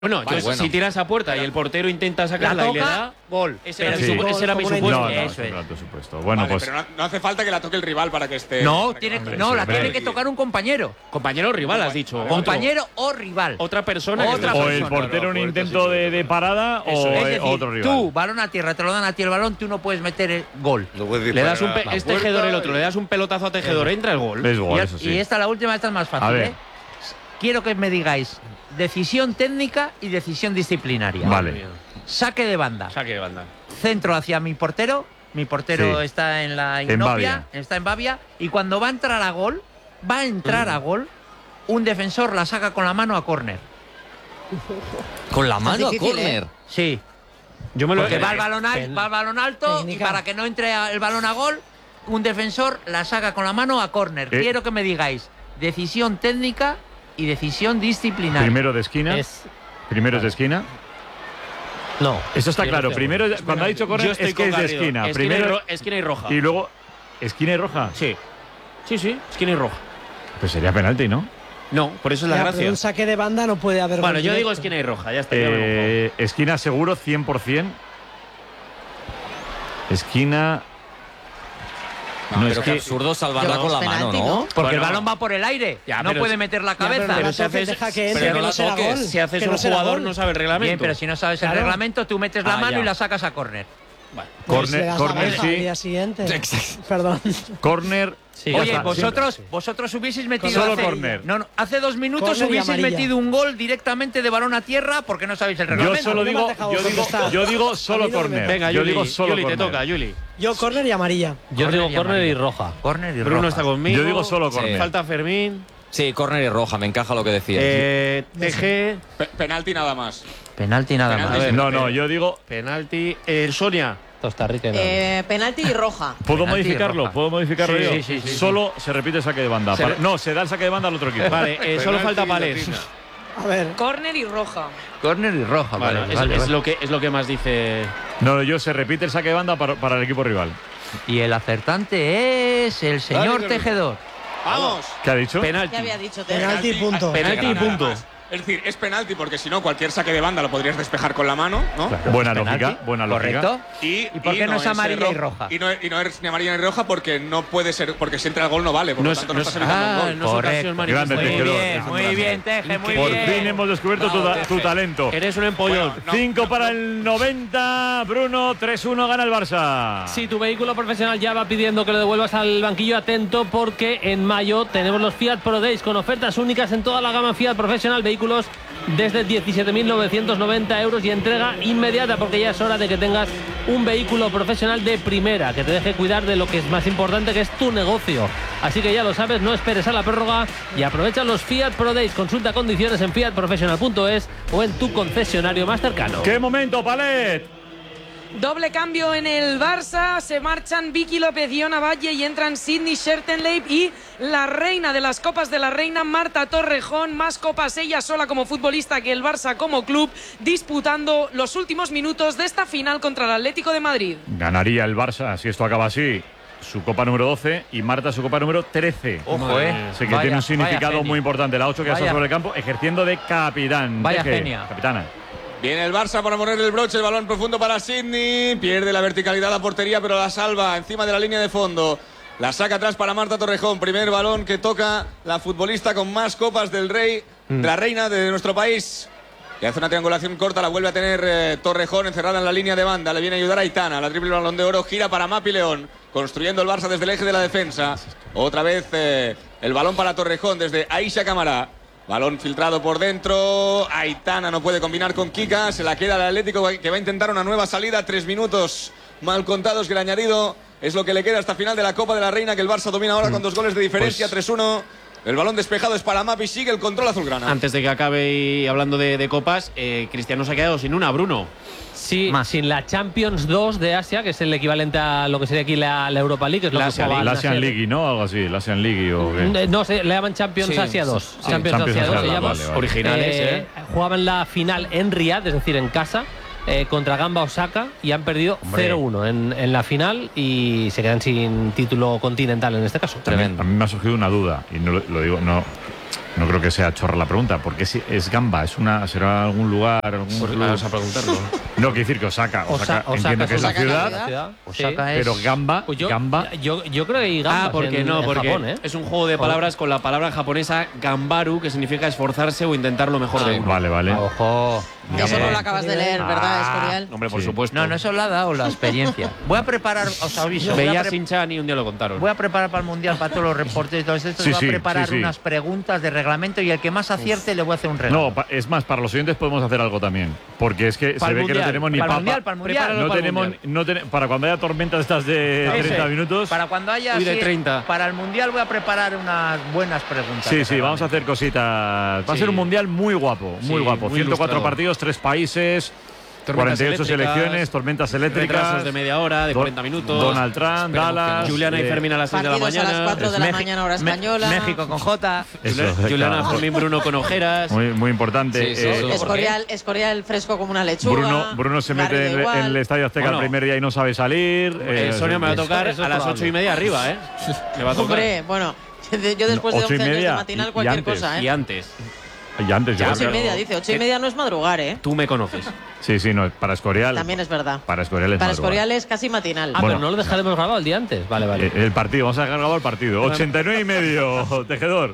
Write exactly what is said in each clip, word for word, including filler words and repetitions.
Bueno, Vale, yo, bueno. si tiras a puerta y el portero intenta sacarla y le da, gol. Ese era, Pero mi, sí. supu- ese era mi Gol, supuesto. como No, no, Eso es es. un alto supuesto. Bueno, Vale, pues. pero no, no hace falta que la toque el rival para que esté. No, para que tiene, hombre, no sí, la hombre. tiene que tocar un compañero. Compañero rival, has dicho. Vale, Otro. Compañero o rival. Otra persona. que Otra esté- O persona. el portero en un No, intento de, de parada Eso o es. Es eh, decir, otro rival. tú, balón a tierra, te lo dan a ti el balón, tú no puedes meter el gol. No puedes Le disparar das un a pe- la es puerta Tejedor el otro, y- le das un pelotazo a Tejedor, entra el gol. Es gol, y, eso sí. y esta, la última, esta es más fácil. A ver. ¿eh? Quiero que me digáis decisión técnica y decisión disciplinaria. Vale. Saque de banda. Saque de banda. Centro hacia mi portero. Mi portero Sí. está en la En Innovia, Bavia. está en Bavia. Y cuando va a entrar a gol, va a entrar a gol, un defensor la saca con la mano a córner. Con la mano a difícil, córner. Sí. Yo me lo Porque he va el balón, al- va el balón alto Técnica. y para que no entre a- el balón a gol, un defensor la saca con la mano a córner. Eh. Quiero que me digáis decisión técnica y decisión disciplinaria. Primero de esquina. Es- Primero es de esquina. No. Eso está Yo claro. estoy Primero, cuando ha dicho Yo córner, estoy es que con es de Garrido. esquina. Esquina, Primero y ro- esquina y roja. y luego esquina y roja. Sí. Sí, sí, esquina y roja. Pues sería penalti, ¿no? No, por eso es la Ya, gracia. pero un saque de banda no puede haber. Bueno, gol yo directo. digo esquina y roja, ya está. ya me he mojado. Eh, esquina seguro, cien por cien. Esquina. No, No, pero es qué que- absurdo salvarla Yo, con la penalti, mano, ¿no? ¿no? Porque el Bueno. balón va por el aire. Ya, no pero puede si- meter la Ya, pero cabeza. no Pero la si toques, haces- deja que pero entre, no que la no será toques. gol. Si haces que no un será jugador, gol. no sabe el reglamento. Bien, pero si no sabes el Claro. reglamento, tú metes la Ah, mano ya. y la sacas a córner. Vale. Pues Córner- le das la córner, baja sí. al día siguiente. Exacto. Perdón. Córner. Sí, Oye, ya está. vosotros, vosotros hubieseis metido Solo hace, córner. no, no, hace dos minutos Córner y hubieseis amarilla. metido un gol directamente de balón a tierra porque no sabéis el Yo reglamento. solo no me digo, has dejado yo digo, contestar. yo digo A solo mí no me córner. Venga, yo Yuli, digo solo Yuli, te córner. toca, Yuli. Yo córner y amarilla. Yo Córner digo y córner y amarilla. roja. Córner y Bruno roja. está conmigo. Yo digo solo Sí. córner. Falta Fermín. Sí, córner y roja, me encaja lo que decía. Eh, T G. Pe- penalti nada más. Penalti nada Penalti, más. A ver. No, no, yo digo. Penalti. Eh, Sonia. Costa Rica y nada. Eh, penalti y roja. ¿Puedo Penalti modificarlo? roja. ¿Puedo modificarlo Sí, yo? sí, sí, sí, Solo se repite el saque de banda. Se Para- re- no, se da el saque de banda al otro equipo. Vale, eh, solo falta Palés. A ver. Córner y roja. Córner y roja. Bueno, vale, es, vale, es vale. lo que, es lo que más dice. No, no, yo se repite el saque de banda para, para el equipo rival. Y el acertante es el señor Dale, Tejedor. ¡Vamos! ¿Qué ha dicho? Penalti. Ya había dicho Tejedor. Penalti y punto. Penalti y Nada punto. más. Es decir, es penalti porque si no, cualquier saque de banda lo podrías despejar con la mano, ¿no? Claro, Buena es penalti, lógica, buena lógica. Correcto. Y, ¿Y por qué no es amarilla y ro- roja? Y no, y no es ni amarilla ni roja porque no puede ser, porque si entra el gol no vale, por No lo es, tanto no no, es, estás evitando ah, un gol. no es Correcto. ocasión manifiesta. Grande Muy Tejedor. bien, muy bien, Teje, muy Por bien. fin hemos descubierto tu, Bravo, ta- tu Teje. talento. Eres un empollón. Bueno, no, Cinco no, para no. el noventa. Bruno, tres uno gana el Barça. Si tu vehículo profesional ya va pidiendo que lo devuelvas al banquillo, atento porque en mayo tenemos los Fiat Pro Days con ofertas únicas en toda la gama Fiat Professional, vehículos desde diecisiete mil novecientos noventa euros y entrega inmediata porque ya es hora de que tengas un vehículo profesional de primera, que te deje cuidar de lo que es más importante, que es tu negocio. Así que ya lo sabes, no esperes a la prórroga y aprovecha los Fiat Pro Days. Consulta condiciones en fiat professional punto es o en tu concesionario más cercano. ¡Qué momento, Palet! Doble cambio en el Barça. Se marchan Vicky López y Ona Valle y entran Sydney Schertenleib y la reina de las Copas de la Reina, Marta Torrejón. Más copas ella sola como futbolista que el Barça como club, disputando los últimos minutos de esta final contra el Atlético de Madrid. Ganaría el Barça si esto acaba así. Su copa número doce y Marta su copa número trece. Ojo, eh. Así que Vaya- tiene un vaya significado genio. muy importante. La ocho que ha estado Vaya- sobre el campo ejerciendo de capitán. Vaya Teje, genia. Capitana. Viene el Barça para poner el broche, el balón profundo para Sydney, pierde la verticalidad a portería pero la salva encima de la línea de fondo. La saca atrás para Marta Torrejón, primer balón que toca la futbolista con más copas del rey, de la reina de nuestro país. Y hace una triangulación corta, la vuelve a tener eh, Torrejón encerrada en la línea de banda, le viene a ayudar a Aitana, la triple balón de oro gira para Mapi León, construyendo el Barça desde el eje de la defensa. Otra vez eh, el balón para Torrejón desde Aisha Camará. Balón filtrado por dentro. Aitana no puede combinar con Kika. Se la queda el Atlético que va a intentar una nueva salida. Tres minutos mal contados que el añadido es lo que le queda hasta final de la Copa de la Reina, que el Barça domina ahora con dos goles de diferencia. Pues- tres uno. El balón despejado es para Mapi. Sigue el control azulgrana. Antes de que acabe y hablando de, de copas, eh, Cristiano se ha quedado sin una, Bruno. Sí, Más. sin la Champions dos de Asia, que es el equivalente a lo que sería aquí la, la Europa League, que es lo La que Asia jugaban La a Asian ser- League, ¿no? Algo así. La Asian League o qué. Eh, No sé, le llaman Champions Sí, Asia dos. sí, Champions, Champions Asia dos Asia se llama. dos, vale, vale. Originales, Eh, ¿eh? Jugaban la final en Riyadh, es decir, en casa, eh, contra Gamba Osaka y han perdido Hombre. cero uno en, en la final y se quedan sin título continental en este caso. A mí me ha surgido una duda y no lo, lo digo, no. No creo que sea chorra la pregunta, porque es, es Gamba, es una, será algún lugar, algún Pues club. vamos a preguntarlo. No, quiere decir que Osaka, Osaka, Osa- entiendo Osaka, que es la Osaka, ciudad, la ciudad. Osaka Sí. es- pero Gamba, Pues yo, Gamba, yo, yo creo que hay gambas Ah, porque en, no, en porque Japón, ¿eh? es un juego de palabras con la palabra japonesa gambaru, que significa esforzarse o intentar lo mejor de uno. vale, vale. Ojo. Eso no Bien. lo acabas de leer, ¿verdad, Escorial? Hombre, por Sí. supuesto. No, no, eso lo ha dado la experiencia. Voy a preparar, os aviso. Voy a, Veía pre- Shin-Chan y un día lo contaron. voy a preparar para el Mundial, para todos los reportes y todo esto. Sí, voy sí, a preparar sí, sí. unas preguntas de reglamento y el que más acierte le voy a hacer un regalo. No, pa- es más, para los oyentes podemos hacer algo también, porque es que Para se el ve que no Mundial, tenemos ni para el papa. Mundial, para el Mundial. Prepáralo No para el tenemos, Mundial. no ten- para cuando haya tormentas estas de Ese, treinta minutos. Para cuando haya Uy, de así, treinta. para el Mundial voy a preparar unas buenas preguntas. Sí, de sí, vamos a hacer reglamento. cositas. Va a Sí. ser un mundial muy guapo, muy Sí, guapo. muy ciento cuatro ilustrado. partidos, tres países, Tormentas cuarenta y ocho eléctricas, selecciones, tormentas eléctricas. Retrasos de media hora, de Don- cuarenta minutos. Donald Trump, Esperemos que Dallas. no. Juliana y eh, Fermín a las seis de la Partidos a mañana. las cuatro de la Meji- mañana, hora Me- española. México con J. Eso, Juliana, Juliana claro. Fermín Bruno con ojeras. Muy, muy importante. Sí, sí, Eh, sí. Escorial, Escorial fresco como una lechuga. Bruno, Bruno se mete Garrido en, igual. en el Estadio Azteca Bueno. el primer día y no sabe salir. Eh, eh, Sonia me va a eso- tocar eso es a las probable. ocho y media arriba, ¿eh? Me va a tocar. Hombre, bueno, yo después de Ocho y once años media de matinal y- cualquier y antes. cosa, ¿eh? Y antes. Y antes, yo Ya, creo Ocho y que- media, dice. Ocho y media no es madrugar, ¿eh? Tú me conoces. Sí, sí, no, para Escorial. También es verdad. Para Escorial es Para madrugar. Escorial es casi matinal. Ah, Bueno. pero no lo dejaremos grabado el día antes. Vale, vale. Eh, El partido, vamos a dejar grabado el partido. ochenta y nueve y medio, Tejedor.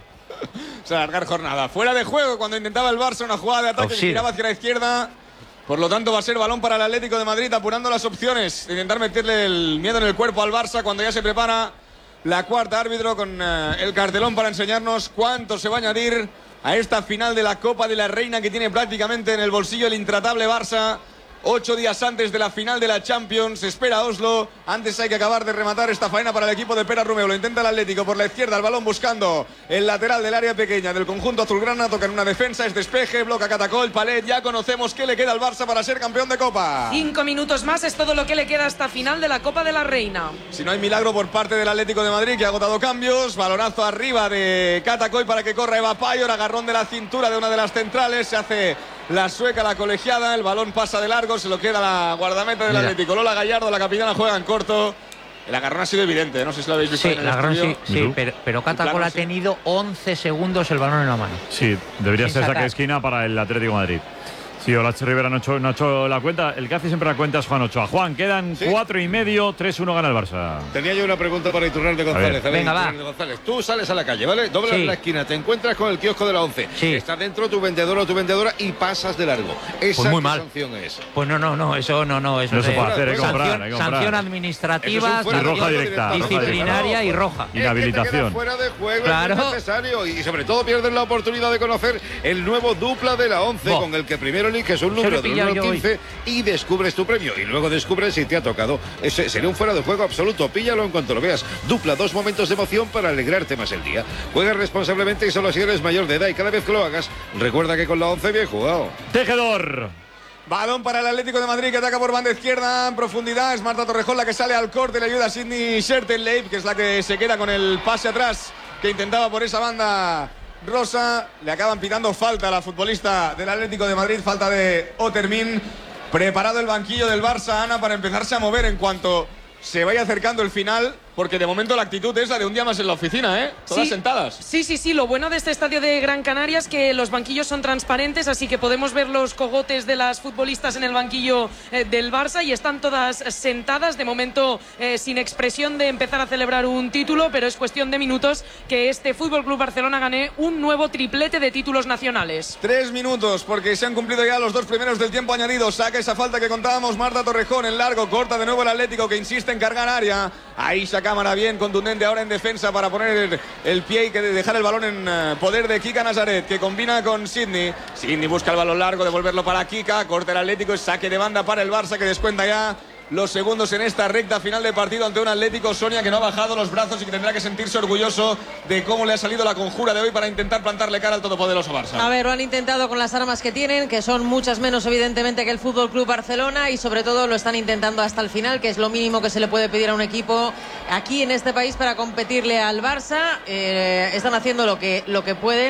O sea, alargar jornada. Fuera de juego cuando intentaba el Barça una jugada de ataque que Offside. giraba hacia la izquierda. Por lo tanto, va a ser balón para el Atlético de Madrid, apurando las opciones. De intentar meterle el miedo en el cuerpo al Barça cuando ya se prepara la cuarta árbitro con eh, el cartelón para enseñarnos cuánto se va a añadir a esta final de la Copa de la Reina que tiene prácticamente en el bolsillo el intratable Barça. Ocho días antes de la final de la Champions, espera Oslo. Antes hay que acabar de rematar esta faena para el equipo de Pera Romeo. Lo intenta el Atlético por la izquierda, el balón buscando el lateral del área pequeña del conjunto azulgrana. Toca en una defensa, es despeje, bloca Catacol, Palet. Ya conocemos qué le queda al Barça para ser campeón de Copa. Cinco minutos más es todo lo que le queda hasta final de la Copa de la Reina. Si no hay milagro por parte del Atlético de Madrid, que ha agotado cambios. Balonazo arriba de Catacoy para que corra Eva Payor. Agarrón de la cintura de una de las centrales. Se hace la sueca, la colegiada. El balón pasa de largo. Se lo queda la guardameta del Mira. Atlético. Lola Gallardo, la capitana, juega en corto. El agarrón ha sido evidente. No sé si lo habéis visto Sí, en el la gran sí, estudio. sí, ¿Y tú? pero, pero Catacol Claro, ha sí. tenido once segundos el balón en la mano. Sí, debería Sin ser saque sacar. de esquina para el Atlético de Madrid. Sí, Olache Rivera no ha, hecho, no ha hecho la cuenta. El que hace siempre la cuenta es Juan Ochoa. Juan, quedan Sí. cuatro y medio, tres uno gana el Barça. Tenía yo una pregunta para Iturralde González. ver. A ver, Venga, va. Iturralde González, tú sales a la calle, ¿vale? Doblas Sí. la esquina, te encuentras con el kiosco de la once. Sí. Estás dentro tu vendedor o tu vendedora y pasas de largo. ¿Esa Pues muy qué mal. sanción es? Pues no, no, no, eso no, no. Eso No se es- puede hacer, hay que sanción, comprar, hay que comprar. sanción administrativa, Eso es un fuera Y de roja juego directa, directamente. roja disciplinaria y roja. Es que te Inhabilitación. quedas fuera de juego, Claro. es necesario. Y sobre todo pierdes la oportunidad de conocer el nuevo dupla de la once, Bo. con el que primero eliges un Se número lo he del pillado uno al yo hoy. quince y descubres tu premio. Y luego descubres si te ha tocado. Ese sería un fuera de juego absoluto. Píllalo en cuanto lo veas. Dupla, dos momentos de emoción para alegrarte más el día. Juega responsablemente y solo si eres mayor de edad. Y cada vez que lo hagas, recuerda que con la once bien jugado. Tejedor. Balón para el Atlético de Madrid que ataca por banda izquierda en profundidad. Es Marta Torrejón la que sale al corte. Le ayuda a Sidney Schertenleib, que es la que se queda con el pase atrás que intentaba por esa banda rosa. Le acaban pitando falta a la futbolista del Atlético de Madrid. Falta de Otermin. Preparado el banquillo del Barça, Ana, para empezarse a mover en cuanto se vaya acercando el final. Porque de momento la actitud es la de un día más en la oficina, ¿eh? Todas Sí. sentadas. Sí, sí, sí. Lo bueno de este estadio de Gran Canaria es que los banquillos son transparentes, así que podemos ver los cogotes de las futbolistas en el banquillo eh, del Barça y están todas sentadas, de momento eh, sin expresión de empezar a celebrar un título, pero es cuestión de minutos que este Fútbol Club Barcelona gane un nuevo triplete de títulos nacionales. Tres minutos, porque se han cumplido ya los dos primeros del tiempo añadido. Saca esa falta que contábamos. Marta Torrejón en largo, corta de nuevo el Atlético, que insiste en cargar área. Ahí saca cámara bien contundente ahora en defensa para poner el, el pie y que dejar el balón en uh, poder de Kika Nazaret, que combina con Sidney. Sidney busca el balón largo, devolverlo para Kika, corta el Atlético, es saque de banda para el Barça, que descuenta ya los segundos en esta recta final de partido ante un Atlético, Sonia, que no ha bajado los brazos y que tendrá que sentirse orgulloso de cómo le ha salido la conjura de hoy para intentar plantarle cara al todopoderoso Barça. A ver, lo han intentado con las armas que tienen, que son muchas menos evidentemente que el Fútbol Club Barcelona, y sobre todo lo están intentando hasta el final, que es lo mínimo que se le puede pedir a un equipo aquí en este país para competirle al Barça. Eh, están haciendo lo que, lo que pueden.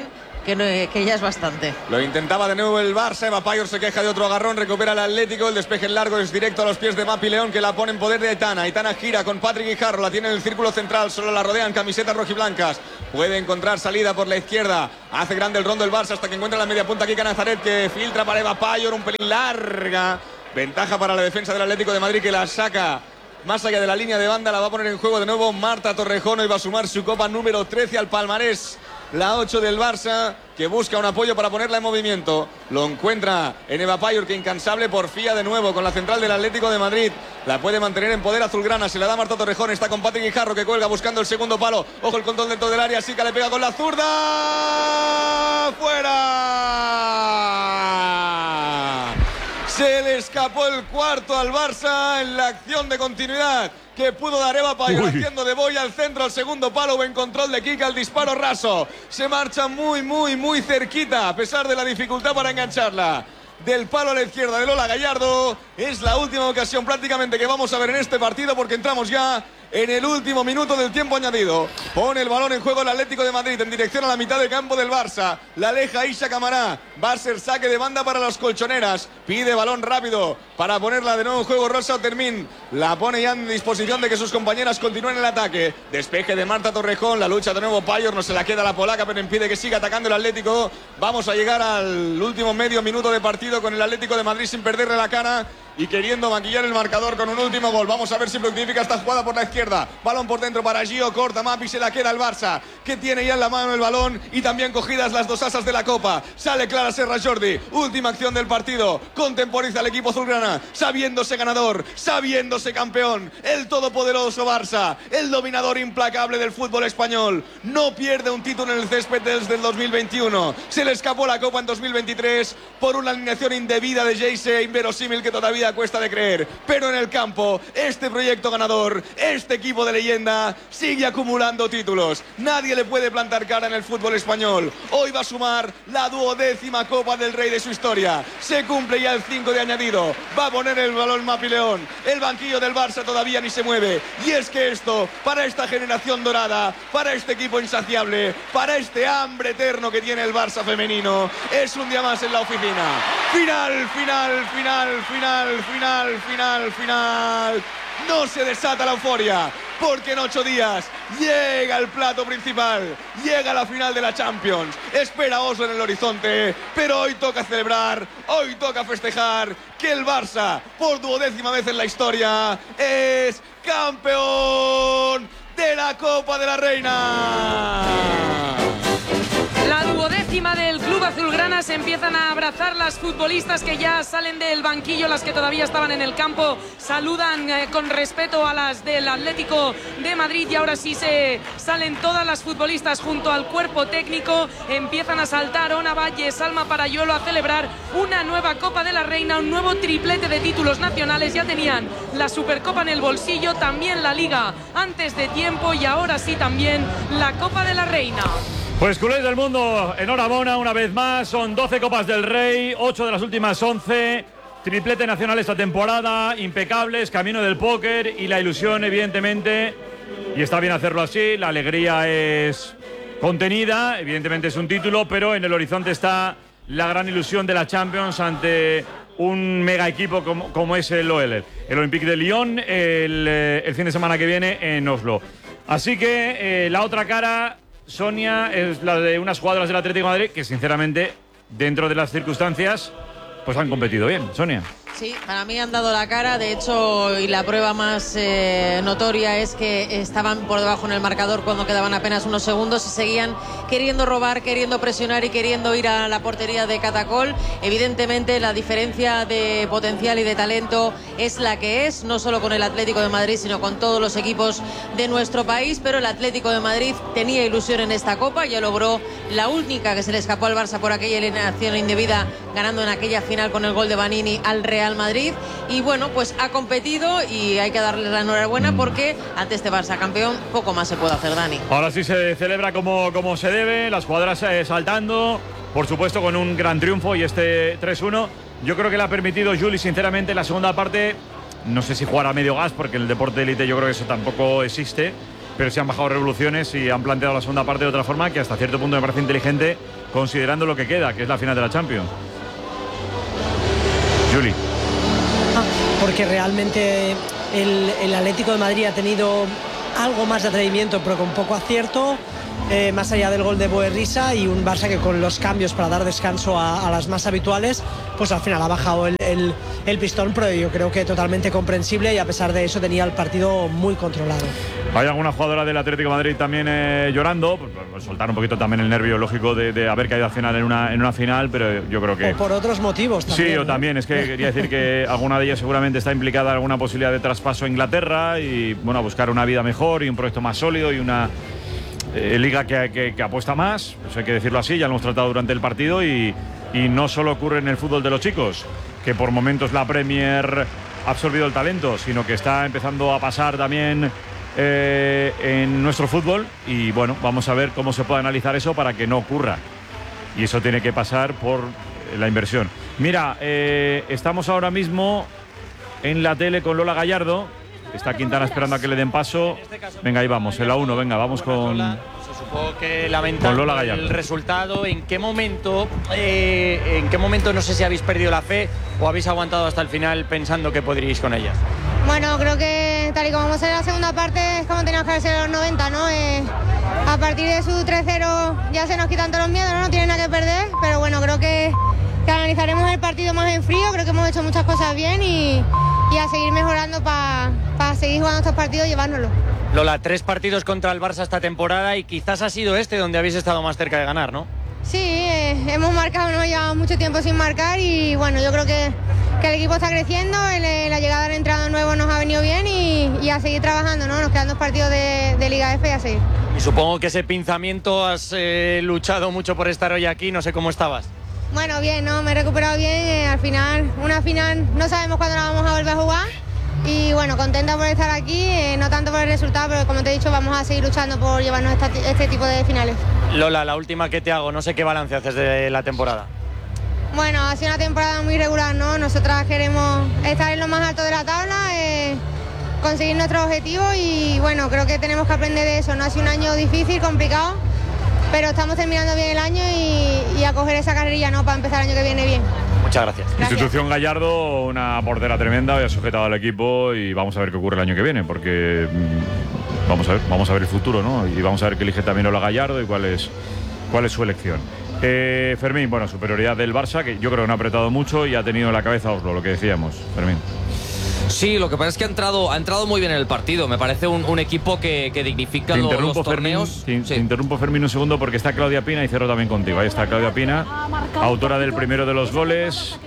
que, no, que ya es bastante. Lo intentaba de nuevo el Barça. Eva Payor se queja de otro agarrón, recupera el Atlético. El despeje largo es directo a los pies de Mapi León, que la pone en poder de Aitana. Aitana gira con Patrick Guijarro, la tiene en el círculo central, solo la rodean camisetas rojiblancas. Puede encontrar salida por la izquierda. Hace grande el rondo el Barça hasta que encuentra la media punta Kika Nazaret, que filtra para Eva Payor, un pelín larga. Ventaja para la defensa del Atlético de Madrid, que la saca más allá de la línea de banda. La va a poner en juego de nuevo Marta Torrejón y va a sumar su copa número trece al palmarés. La ocho del Barça, que busca un apoyo para ponerla en movimiento. Lo encuentra en Eva Payor, que incansable porfía de nuevo con la central del Atlético de Madrid. La puede mantener en poder azulgrana. Se la da Marta Torrejón. Está con Patrick Guijarro, que cuelga buscando el segundo palo. Ojo el control dentro del área. Sica le pega con la zurda. ¡Fuera! Se le escapó el cuarto al Barça en la acción de continuidad que pudo dar Eva Payor, haciendo de boya al centro, al segundo palo. Buen control de Kika, el disparo raso. Se marcha muy, muy, muy cerquita, a pesar de la dificultad para engancharla. Del palo a la izquierda de Lola Gallardo. Es la última ocasión prácticamente que vamos a ver en este partido, porque entramos ya en el último minuto del tiempo añadido. Pone el balón en juego el Atlético de Madrid en dirección a la mitad de campo del Barça. La aleja Isha Camará. Va a ser saque de banda para las colchoneras. Pide balón rápido para ponerla de nuevo en juego Rosa Otermin. La pone ya en disposición de que sus compañeras continúen el ataque. Despeje de Marta Torrejón. La lucha de nuevo Payor. No se la queda la polaca, pero impide que siga atacando el Atlético. Vamos a llegar al último medio minuto de partido con el Atlético de Madrid sin perderle la cara y queriendo maquillar el marcador con un último gol. Vamos a ver si fructifica esta jugada por la izquierda. Balón por dentro para Gio, corta Mapi, se la queda el Barça, que tiene ya en la mano el balón y también cogidas las dos asas de la Copa. Sale Clara Serra Jordi, última acción del partido. Contemporiza el equipo azulgrana, sabiéndose ganador, sabiéndose campeón. El todopoderoso Barça, el dominador implacable del fútbol español. No pierde un título en el césped desde el dos mil veintiuno. Se le escapó la Copa en dos mil veintitrés por una alineación indebida de Jayce, inverosímil, que todavía cuesta de creer, pero en el campo este proyecto ganador, este equipo de leyenda sigue acumulando títulos. Nadie le puede plantar cara en el fútbol español. Hoy va a sumar la duodécima Copa del Rey de su historia. Se cumple ya el cinco de añadido. Va a poner el balón Mapi León. El banquillo del Barça todavía ni se mueve. Y es que esto, para esta generación dorada, para este equipo insaciable, para este hambre eterno que tiene el Barça femenino, es un día más en la oficina. Final, final, final, final, final, final, final. No se desata la euforia, porque en ocho días llega el plato principal, llega la final de la Champions. Espera Oslo en el horizonte, pero hoy toca celebrar, hoy toca festejar que el Barça, por duodécima vez en la historia, es campeón de la Copa de la Reina. La duodécima del Club Azulgrana. Se empiezan a abrazar las futbolistas que ya salen del banquillo. Las que todavía estaban en el campo saludan eh, con respeto a las del Atlético de Madrid. Y ahora sí se salen todas las futbolistas junto al cuerpo técnico. Empiezan a saltar Ona Valle, Salma Parayuelo, a celebrar una nueva Copa de la Reina, un nuevo triplete de títulos nacionales. Ya tenían la Supercopa en el bolsillo, también la Liga antes de tiempo y ahora sí también la Copa de la Reina. Pues culés del mundo, enhorabuena una vez más. Son doce Copas del Rey, ocho de las últimas once. Triplete nacional esta temporada, impecables, camino del póker y la ilusión, evidentemente. Y está bien hacerlo así, la alegría es contenida, evidentemente es un título, pero en el horizonte está la gran ilusión de la Champions ante un mega equipo como, como es el O L, el Olympique de Lyon, el, el fin de semana que viene en Oslo. Así que eh, la otra cara, Sonia, es la de unas jugadoras del Atlético de Madrid que sinceramente, dentro de las circunstancias, pues han competido bien. Sonia. Sí, para mí han dado la cara, de hecho, y la prueba más eh, notoria es que estaban por debajo en el marcador cuando quedaban apenas unos segundos y seguían queriendo robar, queriendo presionar y queriendo ir a la portería de Catacol. Evidentemente la diferencia de potencial y de talento es la que es, no solo con el Atlético de Madrid, sino con todos los equipos de nuestro país, pero el Atlético de Madrid tenía ilusión en esta Copa, ya logró la única que se le escapó al Barça por aquella eliminación indebida, ganando en aquella final con el gol de Vanini al Real Madrid. Y bueno, pues ha competido y hay que darle la enhorabuena porque ante este Barça campeón poco más se puede hacer, Dani. Ahora sí se celebra como, como se debe, las jugadoras eh, saltando, por supuesto con un gran triunfo y este tres uno. Yo creo que le ha permitido Juli, sinceramente, la segunda parte, no sé si jugar a medio gas porque en el deporte de élite yo creo que eso tampoco existe, pero se han bajado revoluciones y han planteado la segunda parte de otra forma que hasta cierto punto me parece inteligente considerando lo que queda, que es la final de la Champions. Juli. Porque realmente el, el Atlético de Madrid ha tenido algo más de atrevimiento, pero con poco acierto, eh, más allá del gol de Boerrisa, y un Barça que con los cambios para dar descanso a, a las más habituales, pues al final ha bajado el, el, el pistón, pero yo creo que totalmente comprensible, y a pesar de eso tenía el partido muy controlado. Hay alguna jugadora del Atlético de Madrid también eh, llorando, pues, pues, soltar un poquito también el nervio lógico de, de haber caído al final en una, en una final, pero yo creo que... O por otros motivos también. Sí, o ¿eh? también, es que quería decir que alguna de ellas seguramente está implicada en alguna posibilidad de traspaso a Inglaterra y, bueno, buscar una vida mejor y un proyecto más sólido y una eh, liga que, que, que apuesta más, pues hay que decirlo así, ya lo hemos tratado durante el partido, y, y no solo ocurre en el fútbol de los chicos, que por momentos la Premier ha absorbido el talento, sino que está empezando a pasar también... Eh, en nuestro fútbol, y bueno, vamos a ver cómo se puede analizar eso para que no ocurra, y eso tiene que pasar por la inversión. Mira, eh, estamos ahora mismo en la tele con Lola Gallardo, está Quintana esperando a que le den paso. Venga, ahí vamos, en la uno, venga, vamos con... Supongo que lamentando el resultado. ¿En qué momento, eh, en qué momento no sé si habéis perdido la fe o habéis aguantado hasta el final pensando que podríais con ellas? Bueno, creo que tal y como vamos a la segunda parte es como teníamos que haber sido en los noventa, ¿no? Eh, a partir de su tres cero ya se nos quitan todos los miedos, ¿no? No tienen nada que perder, pero bueno, creo que, que analizaremos el partido más en frío. Creo que hemos hecho muchas cosas bien y, y a seguir mejorando para pa seguir jugando estos partidos y llevárnoslos. Lola, tres partidos contra el Barça esta temporada y quizás ha sido este donde habéis estado más cerca de ganar, ¿no? Sí, eh, hemos marcado, no llevamos mucho tiempo sin marcar y bueno, yo creo que, que el equipo está creciendo, el, la llegada del entrenador nuevo nos ha venido bien y, y a seguir trabajando, ¿no? Nos quedan dos partidos de, de Liga F y a seguir. Y supongo que ese pinzamiento has eh, luchado mucho por estar hoy aquí, no sé cómo estabas. Bueno, bien, ¿no? Me he recuperado bien, eh, al final, una final, no sabemos cuándo la vamos a volver a jugar. Y bueno, contenta por estar aquí, eh, no tanto por el resultado, pero como te he dicho, vamos a seguir luchando por llevarnos esta, este tipo de finales. Lola, la última que te hago, no sé qué balance haces de la temporada. Bueno, ha sido una temporada muy regular, ¿no? Nosotras queremos estar en lo más alto de la tabla, eh, conseguir nuestros objetivos y bueno, creo que tenemos que aprender de eso, ¿no? Ha sido un año difícil, complicado, pero estamos terminando bien el año y, y a coger esa carrerilla, ¿no? Para empezar el año que viene bien. Muchas gracias. Gracias. Institución Gallardo, una portera tremenda, había sujetado al equipo y vamos a ver qué ocurre el año que viene, porque mmm, vamos a ver, vamos a ver el futuro, ¿no? Y vamos a ver qué elige también Lola Gallardo y cuál es, cuál es su elección. Eh, Fermín, bueno, superioridad del Barça, que yo creo que no ha apretado mucho y ha tenido en la cabeza Oslo, lo que decíamos, Fermín. Sí, lo que pasa es que ha entrado, ha entrado muy bien en el partido. Me parece un, un equipo que, que dignifica te lo, interrumpo, los torneos. Fermín, te, sí. te interrumpo, Fermín, un segundo, porque está Claudia Pina y cierro también contigo. Ahí está Claudia Pina, autora del primero de los goles.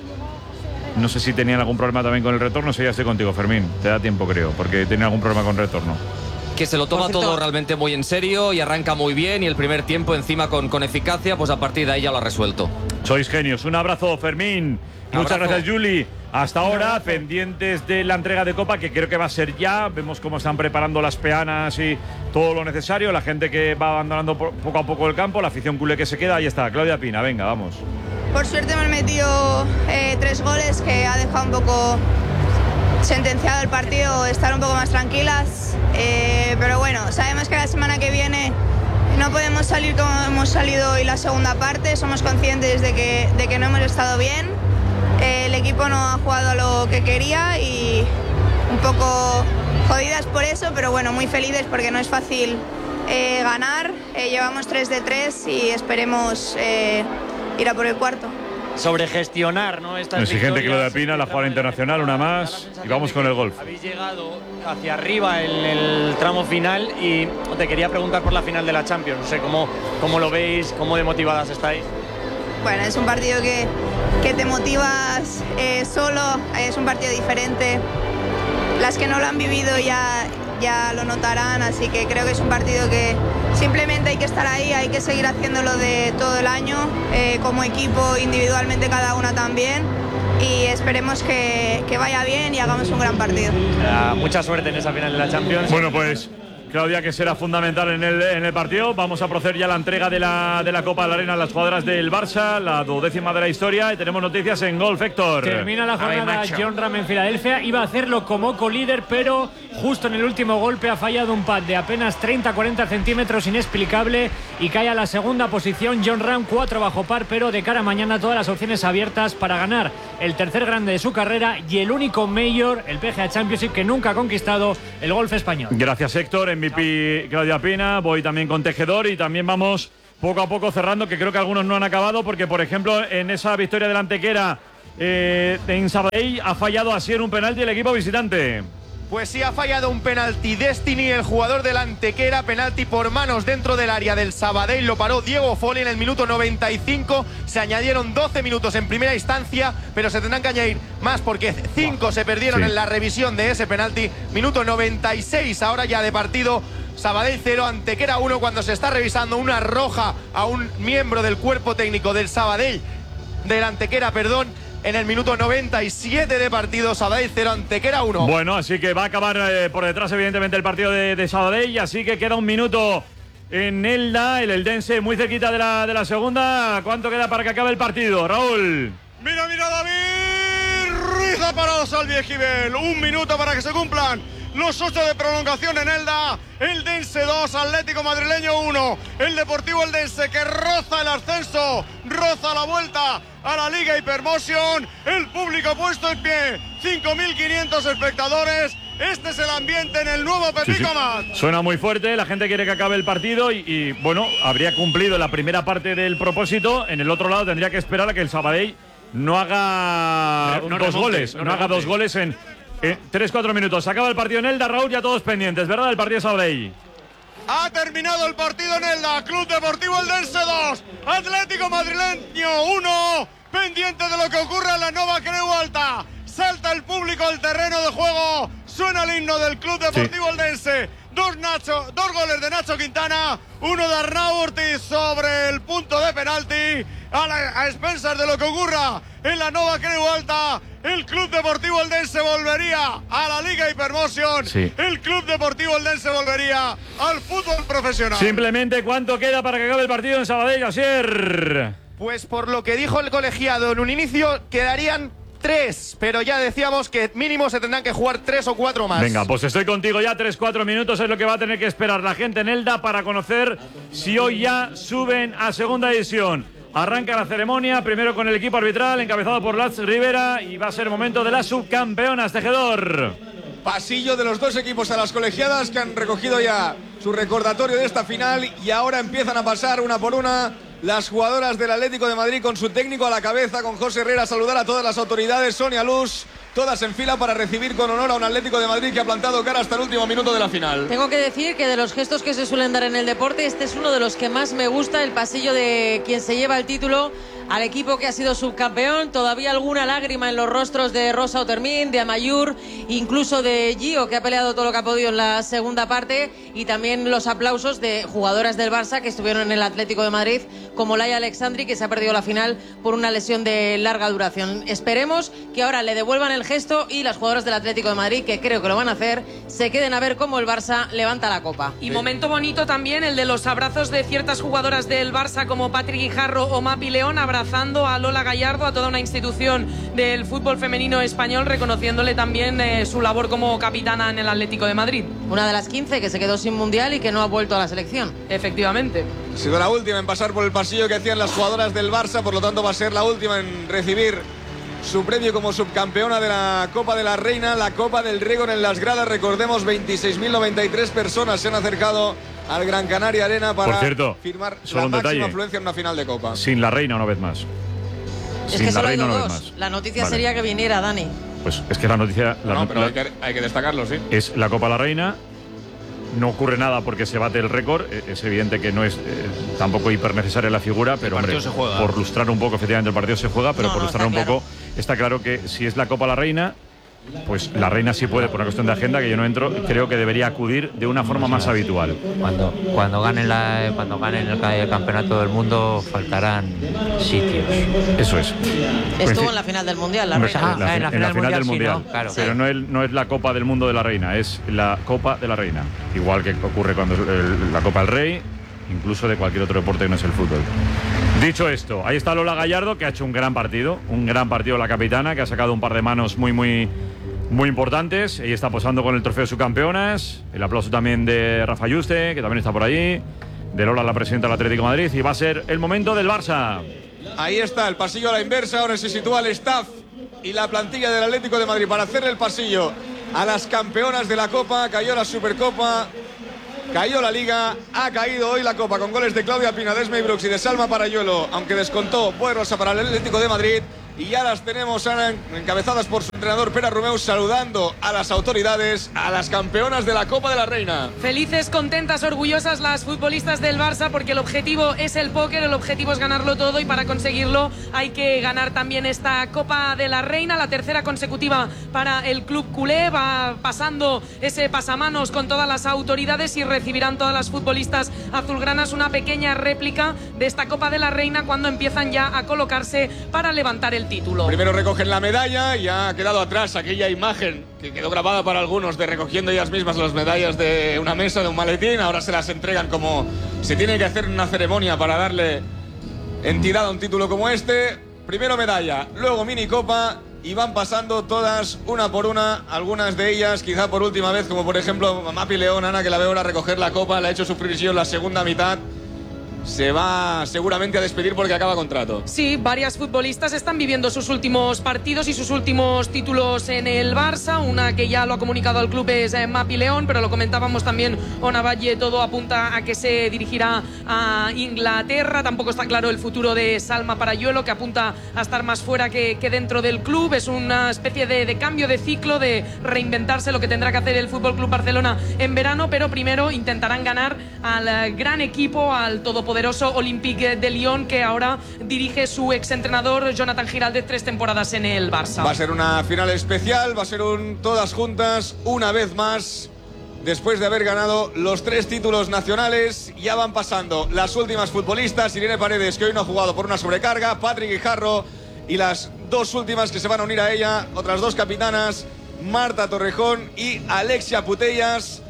No sé si tenían algún problema también con el retorno. Sí, ya estoy contigo, Fermín. Te da tiempo, creo, porque tenía algún problema con retorno. Que se lo toma todo realmente muy en serio y arranca muy bien y el primer tiempo encima con, con eficacia, pues a partir de ahí ya lo ha resuelto. Sois genios. Un abrazo, Fermín. Un Muchas abrazo. gracias, Juli. Hasta ahora, pendientes de la entrega de Copa, que creo que va a ser ya. Vemos cómo están preparando las peanas y todo lo necesario. La gente que va abandonando poco a poco el campo, la afición culé que se queda. Ahí está, Claudia Pina. Venga, vamos. Por suerte hemos metido eh, tres goles que ha dejado un poco sentenciado el partido, estar un poco más tranquilas. Eh, pero bueno, sabemos que la semana que viene no podemos salir como hemos salido hoy la segunda parte. Somos conscientes de que, de que no hemos estado bien. Eh, el equipo no ha jugado lo que quería y un poco jodidas por eso, pero bueno, muy felices porque no es fácil eh, ganar. Eh, llevamos tres de tres y esperemos eh, ir a por el cuarto. Sobre gestionar, ¿no? Estas Exigente victorias, Claudia Pina, la jugada internacional, una más. Y vamos con el golf. Habéis llegado hacia arriba en el tramo final y te quería preguntar por la final de la Champions. No sé cómo, cómo lo veis, cómo de motivadas estáis. Bueno, es un partido que, que te motivas eh, solo, es un partido diferente. Las que no lo han vivido ya, ya lo notarán, así que creo que es un partido que simplemente hay que estar ahí, hay que seguir haciéndolo de todo el año, eh, como equipo, individualmente cada una también, y esperemos que, que vaya bien y hagamos un gran partido. Uh, mucha suerte en esa final de la Champions. Bueno, pues Claudia, que será fundamental en el, en el partido. Vamos a proceder ya a la entrega de la, de la Copa de la Reina a las jugadoras del Barça, la duodécima de la historia, y tenemos noticias en golf, Héctor. Termina la jornada Jon Rahm en Filadelfia, iba a hacerlo como co-líder, pero justo en el último golpe ha fallado un pad de apenas treinta a cuarenta centímetros, inexplicable, y cae a la segunda posición. Jon Rahm, cuatro bajo par, pero de cara a mañana todas las opciones abiertas para ganar el tercer grande de su carrera y el único Major, el P G A Championship, que nunca ha conquistado el golf español. Gracias, Héctor. M V P Claudia Pina, voy también con Tejedor y también vamos poco a poco cerrando, que creo que algunos no han acabado, porque por ejemplo en esa victoria del Antequera eh, en Sabadell ha fallado así en un penalti el equipo visitante. Pues sí, ha fallado un penalti Destiny, el jugador del Antequera, penalti por manos dentro del área del Sabadell, lo paró Diego Folli en el minuto noventa y cinco, se añadieron doce minutos en primera instancia, pero se tendrán que añadir más porque cinco se perdieron sí. en la revisión de ese penalti. Minuto noventa y seis ahora ya de partido, Sabadell cero, Antequera uno, cuando se está revisando una roja a un miembro del cuerpo técnico del Sabadell, del Antequera, perdón. En el minuto noventa y siete de partido, Sabadell cero, Antequera uno. Bueno, así que va a acabar eh, por detrás evidentemente el partido de, de Sabadell, así que queda un minuto en Elda, el Eldense muy cerquita de la, de la segunda. ¿Cuánto queda para que acabe el partido, Raúl? Mira, mira, David Ruiz ha parado Salviejibel. Un minuto para que se cumplan los ocho de prolongación en Elda. Eldense dos, Atlético Madrileño uno. El Deportivo Eldense, que roza el ascenso, roza la vuelta a la Liga Hypermotion. El público puesto en pie, cinco mil quinientos espectadores. Este es el ambiente en el nuevo Pepico sí, sí. Mat. Suena muy fuerte, la gente quiere que acabe el partido y, y, bueno, habría cumplido la primera parte del propósito. En el otro lado tendría que esperar a que el Sabadell no haga no, no dos remonte, goles, no, no haga dos goles en eh, tres cuatro minutos. Se acaba el partido en Elda, Raúl, ya todos pendientes, ¿verdad? El partido de Sabadell. Ha terminado el partido en Elda. Club Deportivo Eldense dos, Atlético Madrileño uno. Pendiente de lo que ocurre en la Nova Creu Alta. Salta el público al terreno de juego. Suena el himno del Club Deportivo sí. Eldense. Dos, Nacho, dos goles de Nacho Quintana, uno de Arnau Ortiz sobre el punto de penalti. A, la, a expensas de lo que ocurra en la Nova Creu Alta, el Club Deportivo Eldense volvería a la Liga Hypermotion. Sí. El Club Deportivo Eldense volvería al fútbol profesional. Simplemente, ¿cuánto queda para que acabe el partido en Sabadell, Asier? Pues por lo que dijo el colegiado en un inicio, quedarían tres, pero ya decíamos que mínimo se tendrán que jugar tres o cuatro más. Venga, pues estoy contigo ya, tres, cuatro minutos es lo que va a tener que esperar la gente en Elda para conocer si hoy ya suben a segunda división. Arranca la ceremonia, primero con el equipo arbitral, encabezado por Lats Rivera, y va a ser momento de las subcampeonas, Tejedor. Pasillo de los dos equipos a las colegiadas, que han recogido ya su recordatorio de esta final, y ahora empiezan a pasar una por una las jugadoras del Atlético de Madrid con su técnico a la cabeza, con José Herrera, a saludar a todas las autoridades. Sonia Luz, todas en fila para recibir con honor a un Atlético de Madrid que ha plantado cara hasta el último minuto de la final. Tengo que decir que de los gestos que se suelen dar en el deporte, este es uno de los que más me gusta, el pasillo de quien se lleva el título al equipo que ha sido subcampeón. Todavía alguna lágrima en los rostros de Rosa Otermin, de Amayur, incluso de Gio, que ha peleado todo lo que ha podido en la segunda parte, y también los aplausos de jugadoras del Barça que estuvieron en el Atlético de Madrid, como Laia Alexandri, que se ha perdido la final por una lesión de larga duración. Esperemos que ahora le devuelvan el gesto y las jugadoras del Atlético de Madrid, que creo que lo van a hacer, se queden a ver cómo el Barça levanta la copa. Y momento bonito también el de los abrazos de ciertas jugadoras del Barça como Patri Guijarro o Mapi León, abrazando a Lola Gallardo, a toda una institución del fútbol femenino español, reconociéndole también eh, su labor como capitana en el Atlético de Madrid. Una de las quince que se quedó sin mundial y que no ha vuelto a la selección. Efectivamente. Ha sido la última en pasar por el pasillo que hacían las jugadoras del Barça, por lo tanto va a ser la última en recibir su premio como subcampeona de la Copa de la Reina, la Copa del Récord en las gradas. Recordemos, veintiséis mil noventa y tres personas se han acercado al Gran Canaria Arena para por cierto, firmar solo la un máxima detalle. afluencia en una final de Copa. Sin la Reina una vez más. Es Sin que la solo hay Reina una dos. vez más. La noticia Vale. sería que viniera Dani. Pues es que la noticia la, No, pero la- hay que, hay que destacarlo, sí. es la Copa de la Reina. No ocurre nada porque se bate el récord. Eh, Es evidente que no es eh, tampoco hiper necesaria la figura, pero hombre, partido se juega. por lustrar un poco, efectivamente el partido se juega, pero No, por no, lustrar un está poco, está claro que si es la Copa de la Reina, pues la Reina sí puede, por una cuestión de agenda, que yo no entro, creo que debería acudir de una forma más habitual. Cuando, cuando ganen, la, cuando ganen el, el campeonato del mundo faltarán sitios. Eso es. Estuvo en la final del Mundial, la Pues, Reina. en la, Ah, en la en la final final del mundial, Mundial. sí, ¿no? Claro. Pero Sí. no, es, no es la Copa del Mundo de la Reina, es la Copa de la Reina. Igual que ocurre cuando es el- la Copa del Rey, incluso de cualquier otro deporte que no es el fútbol. Dicho esto, ahí está Lola Gallardo, que ha hecho un gran partido, un gran partido la capitana, que ha sacado un par de manos muy, muy, muy importantes. Ella está posando con el trofeo de subcampeonas. El aplauso también de Rafa Yuste, que también está por allí. De Lola, la presidenta del Atlético de Madrid. Y va a ser el momento del Barça. Ahí está, el pasillo a la inversa. Ahora se sitúa el staff y la plantilla del Atlético de Madrid para hacerle el pasillo a las campeonas de la Copa. Cayó la Supercopa, cayó la Liga, ha caído hoy la Copa con goles de Claudia Pina, de Esmey Brooks y de Salma Parayuelo, aunque descontó Boe Rosa para el Atlético de Madrid. Y ya las tenemos ahora encabezadas por su entrenador Pere Romeu, saludando a las autoridades, a las campeonas de la Copa de la Reina. Felices, contentas, orgullosas las futbolistas del Barça, porque el objetivo es el póker, el objetivo es ganarlo todo, y para conseguirlo hay que ganar también esta Copa de la Reina, la tercera consecutiva para el club culé. Va pasando ese pasamanos con todas las autoridades y recibirán todas las futbolistas azulgranas una pequeña réplica de esta Copa de la Reina cuando empiezan ya a colocarse para levantar el título. Primero recogen la medalla y ha quedado atrás aquella imagen que quedó grabada para algunos de recogiendo ellas mismas las medallas de una mesa, de un maletín. Ahora se las entregan como se tiene que hacer una ceremonia para darle entidad a un título como este. Primero medalla, luego mini copa, y van pasando todas una por una, algunas de ellas quizá por última vez, como por ejemplo Mapi León, Ana, que la veo ahora recoger la copa, le ha hecho sufrir sí en la segunda mitad. Se va seguramente a despedir porque acaba contrato. Sí, varias futbolistas están viviendo sus últimos partidos y sus últimos títulos en el Barça. Una que ya lo ha comunicado al club es eh, Mapi León, pero lo comentábamos también, Ona Valle, todo apunta a que se dirigirá a Inglaterra. Tampoco está claro el futuro de Salma Parayuelo, que apunta a estar más fuera que, que dentro del club. Es una especie de, de cambio de ciclo, de reinventarse lo que tendrá que hacer el Fútbol Club Barcelona en verano, pero primero intentarán ganar al eh, gran equipo, al todopoderoso Olympique de Lyon, que ahora dirige su exentrenador Jonathan Giraldez, tres temporadas en el Barça. Va a ser una final especial, va a ser un todas juntas, una vez más, después de haber ganado los tres títulos nacionales. Ya van pasando las últimas futbolistas: Irene Paredes, que hoy no ha jugado por una sobrecarga, Patrick Guijarro, y las dos últimas que se van a unir a ella, otras dos capitanas, Marta Torrejón y Alexia Putellas.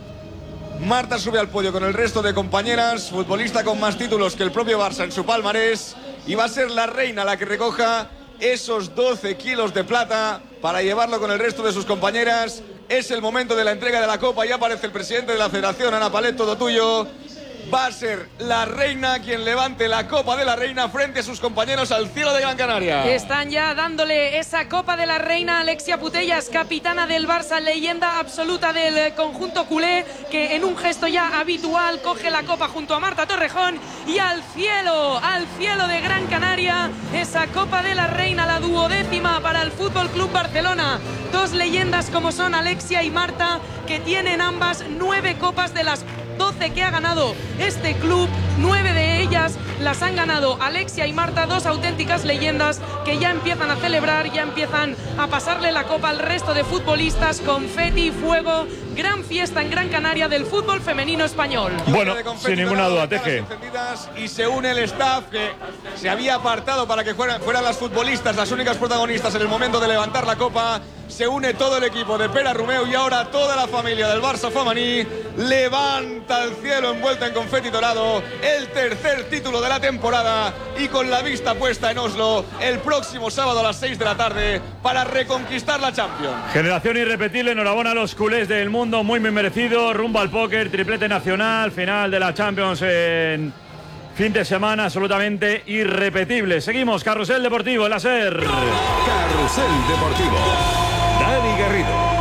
Marta sube al podio con el resto de compañeras, futbolista con más títulos que el propio Barça en su palmarés, y va a ser la Reina la que recoja esos doce kilos de plata para llevarlo con el resto de sus compañeras. Es el momento de la entrega de la copa, ya aparece el presidente de la federación, Ana Palet, todo tuyo. Va a ser la Reina quien levante la Copa de la Reina frente a sus compañeros al cielo de Gran Canaria. Están ya dándole esa Copa de la Reina a Alexia Putellas, capitana del Barça, leyenda absoluta del conjunto culé, que en un gesto ya habitual coge la copa junto a Marta Torrejón, y al cielo, al cielo de Gran Canaria, esa Copa de la Reina, la duodécima para el Fútbol Club Barcelona. Dos leyendas como son Alexia y Marta, que tienen ambas nueve copas de las doce que ha ganado este club. Nueve de ellas las han ganado Alexia y Marta, dos auténticas leyendas que ya empiezan a celebrar, ya empiezan a pasarle la copa al resto de futbolistas. Confeti, fuego, gran fiesta en Gran Canaria del fútbol femenino español. Bueno, sin ninguna duda, Teje. Y se une el staff que se había apartado para que fueran, fueran las futbolistas las únicas protagonistas en el momento de levantar la copa. Se une todo el equipo de Pere Romeu y ahora toda la familia del Barça femení levanta el cielo envuelta en confeti dorado, el tercer título de la temporada, y con la vista puesta en Oslo el próximo sábado a las seis de la tarde para reconquistar la Champions. Generación irrepetible, enhorabuena a los culés del mundo, muy muy merecido, rumbo al póker, triplete nacional, final de la Champions en fin de semana, absolutamente irrepetible. Seguimos, Carrusel Deportivo, el SER. Carrusel Deportivo, Dani Garrido.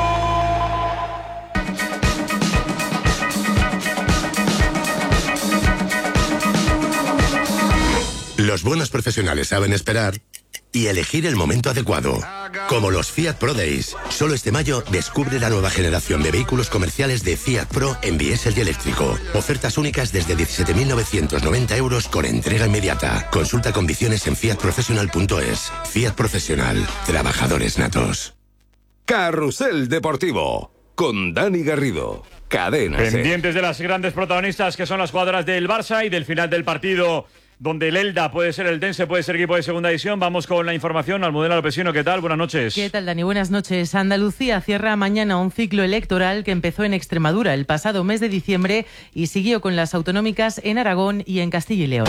Los buenos profesionales saben esperar y elegir el momento adecuado. Como los Fiat Pro Days. Solo este mayo descubre la nueva generación de vehículos comerciales de Fiat Pro en diésel y eléctrico. Ofertas únicas desde diecisiete mil novecientos noventa euros con entrega inmediata. Consulta condiciones en fiat professional punto es. Fiat Profesional. Trabajadores natos. Carrusel Deportivo, con Dani Garrido. Cadena Ser. Pendientes de las grandes protagonistas que son las jugadoras del Barça y del final del partido, donde el Elda puede ser el Dense, puede ser equipo de segunda división. Vamos con la información. Almudena Lopesino, ¿qué tal? Buenas noches. ¿Qué tal, Dani? Buenas noches. Andalucía cierra mañana un ciclo electoral que empezó en Extremadura el pasado mes de diciembre y siguió con las autonómicas en Aragón y en Castilla y León.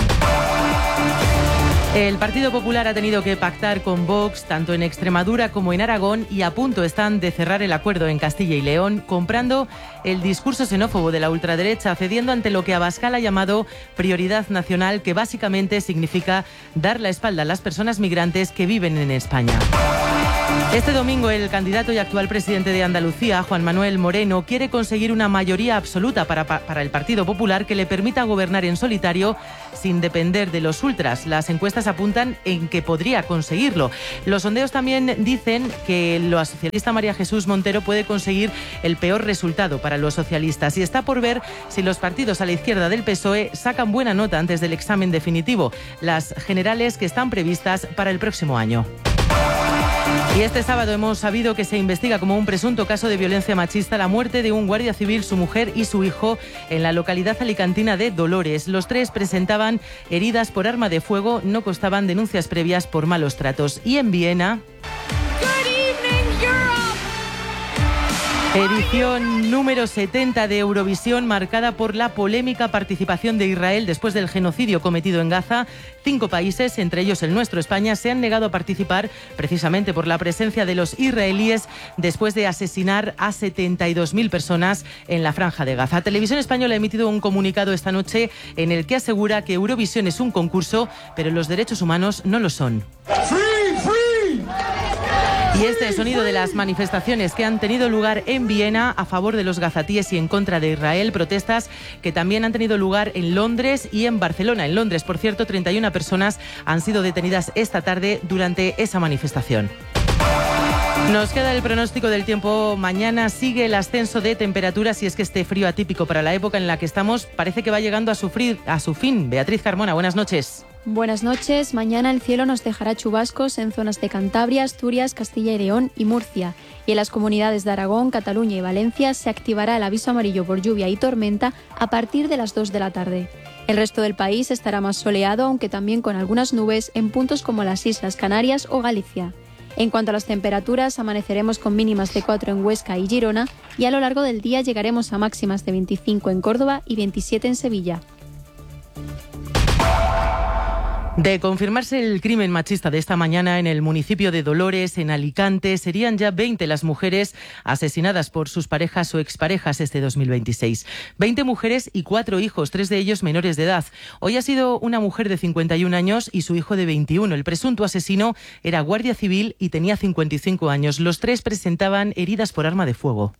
El Partido Popular ha tenido que pactar con Vox tanto en Extremadura como en Aragón y a punto están de cerrar el acuerdo en Castilla y León, comprando el discurso xenófobo de la ultraderecha, cediendo ante lo que Abascal ha llamado prioridad nacional, que básicamente significa dar la espalda a las personas migrantes que viven en España. Este domingo el candidato y actual presidente de Andalucía, Juan Manuel Moreno, quiere conseguir una mayoría absoluta para, para el Partido Popular que le permita gobernar en solitario sin depender de los ultras. Las encuestas apuntan en que podría conseguirlo. Los sondeos también dicen que la socialista María Jesús Montero puede conseguir el peor resultado para los socialistas y está por ver si los partidos a la izquierda del P S O E sacan buena nota antes del examen definitivo, las generales que están previstas para el próximo año. Y este sábado hemos sabido que se investiga como un presunto caso de violencia machista la muerte de un guardia civil, su mujer y su hijo en la localidad alicantina de Dolores. Los tres presentaban heridas por arma de fuego, no constaban denuncias previas por malos tratos. Y en Viena... Edición número setenta de Eurovisión, marcada por la polémica participación de Israel después del genocidio cometido en Gaza. Cinco países, entre ellos el nuestro, España, se han negado a participar precisamente por la presencia de los israelíes después de asesinar a setenta y dos mil personas en la Franja de Gaza. Televisión Española ha emitido un comunicado esta noche en el que asegura que Eurovisión es un concurso, pero los derechos humanos no lo son. ¡Free, free! Y este sonido de las manifestaciones que han tenido lugar en Viena a favor de los gazatíes y en contra de Israel, protestas que también han tenido lugar en Londres y en Barcelona. En Londres, por cierto, treinta y una personas han sido detenidas esta tarde durante esa manifestación. Nos queda el pronóstico del tiempo. Mañana sigue el ascenso de temperaturas y es que este frío atípico para la época en la que estamos parece que va llegando a, sufrir, a su fin. Beatriz Carmona, buenas noches. Buenas noches. Mañana el cielo nos dejará chubascos en zonas de Cantabria, Asturias, Castilla y León y Murcia. Y en las comunidades de Aragón, Cataluña y Valencia se activará el aviso amarillo por lluvia y tormenta a partir de las dos de la tarde. El resto del país estará más soleado, aunque también con algunas nubes en puntos como las Islas Canarias o Galicia. En cuanto a las temperaturas, amaneceremos con mínimas de cuatro en Huesca y Girona y a lo largo del día llegaremos a máximas de veinticinco en Córdoba y veintisiete en Sevilla. De confirmarse el crimen machista de esta mañana en el municipio de Dolores, en Alicante, serían ya veinte las mujeres asesinadas por sus parejas o exparejas este dos mil veintiséis. veinte mujeres y cuatro hijos, tres de ellos menores de edad. Hoy ha sido una mujer de cincuenta y un años y su hijo de veintiuno. El presunto asesino era guardia civil y tenía cincuenta y cinco años. Los tres presentaban heridas por arma de fuego.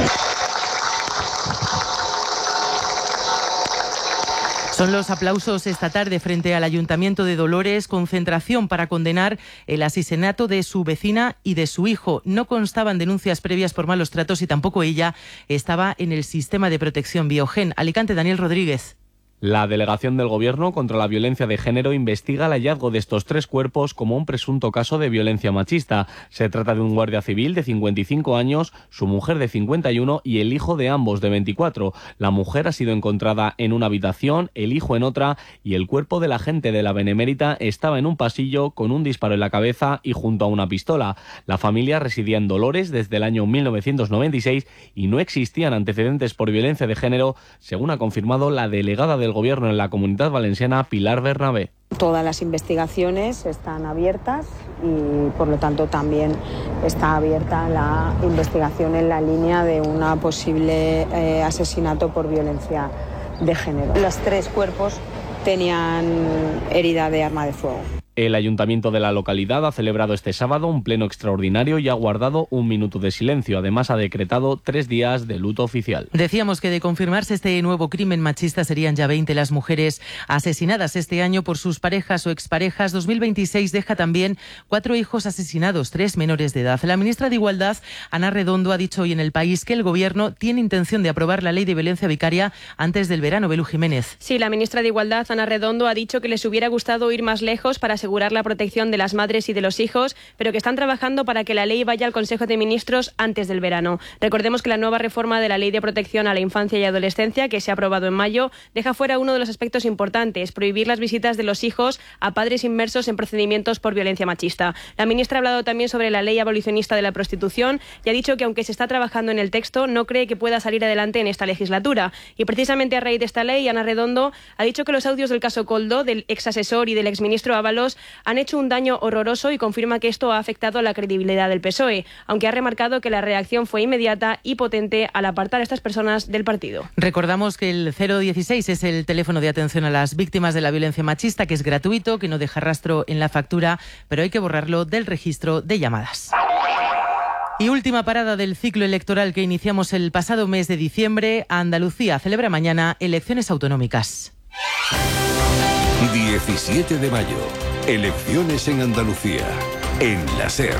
Son los aplausos esta tarde frente al Ayuntamiento de Dolores, concentración para condenar el asesinato de su vecina y de su hijo. No constaban denuncias previas por malos tratos y tampoco ella estaba en el sistema de protección Biogen. Alicante, Daniel Rodríguez. La delegación del Gobierno contra la violencia de género investiga el hallazgo de estos tres cuerpos como un presunto caso de violencia machista. Se trata de un guardia civil de cincuenta y cinco años, su mujer de cincuenta y uno y el hijo de ambos de veinticuatro. La mujer ha sido encontrada en una habitación, el hijo en otra y el cuerpo del agente de la Benemérita estaba en un pasillo con un disparo en la cabeza y junto a una pistola. La familia residía en Dolores desde el año mil novecientos noventa y seis y no existían antecedentes por violencia de género, según ha confirmado la delegada del Gobierno en la Comunidad Valenciana, Pilar Bernabé. Todas las investigaciones están abiertas y por lo tanto también está abierta la investigación en la línea de un posible eh, asesinato por violencia de género. Los tres cuerpos tenían herida de arma de fuego. El ayuntamiento de la localidad ha celebrado este sábado un pleno extraordinario y ha guardado un minuto de silencio. Además, ha decretado tres días de luto oficial. Decíamos que de confirmarse este nuevo crimen machista serían ya veinte las mujeres asesinadas este año por sus parejas o exparejas. dos mil veintiséis deja también cuatro hijos asesinados, tres menores de edad. La ministra de Igualdad, Ana Redondo, ha dicho hoy en El País que el Gobierno tiene intención de aprobar la ley de violencia vicaria antes del verano. Belú Jiménez. Sí, la ministra de Igualdad, Ana Redondo, ha dicho que les hubiera gustado ir más lejos para asegurar asegurar la protección de las madres y de los hijos, pero que están trabajando para que la ley vaya al Consejo de Ministros antes del verano. Recordemos que la nueva reforma de la Ley de Protección a la Infancia y Adolescencia, que se ha aprobado en mayo, deja fuera uno de los aspectos importantes: prohibir las visitas de los hijos a padres inmersos en procedimientos por violencia machista. La ministra ha hablado también sobre la ley abolicionista de la prostitución y ha dicho que, aunque se está trabajando en el texto, no cree que pueda salir adelante en esta legislatura. Y precisamente a raíz de esta ley, Ana Redondo ha dicho que los audios del caso Koldo, del exasesor y del exministro Ábalos, han hecho un daño horroroso y confirma que esto ha afectado a la credibilidad del P S O E, aunque ha remarcado que la reacción fue inmediata y potente al apartar a estas personas del partido. Recordamos que el cero dieciséis es el teléfono de atención a las víctimas de la violencia machista, que es gratuito, que no deja rastro en la factura, pero hay que borrarlo del registro de llamadas. Y última parada del ciclo electoral que iniciamos el pasado mes de diciembre. Andalucía celebra mañana elecciones autonómicas. diecisiete de mayo. Elecciones en Andalucía. En la SER.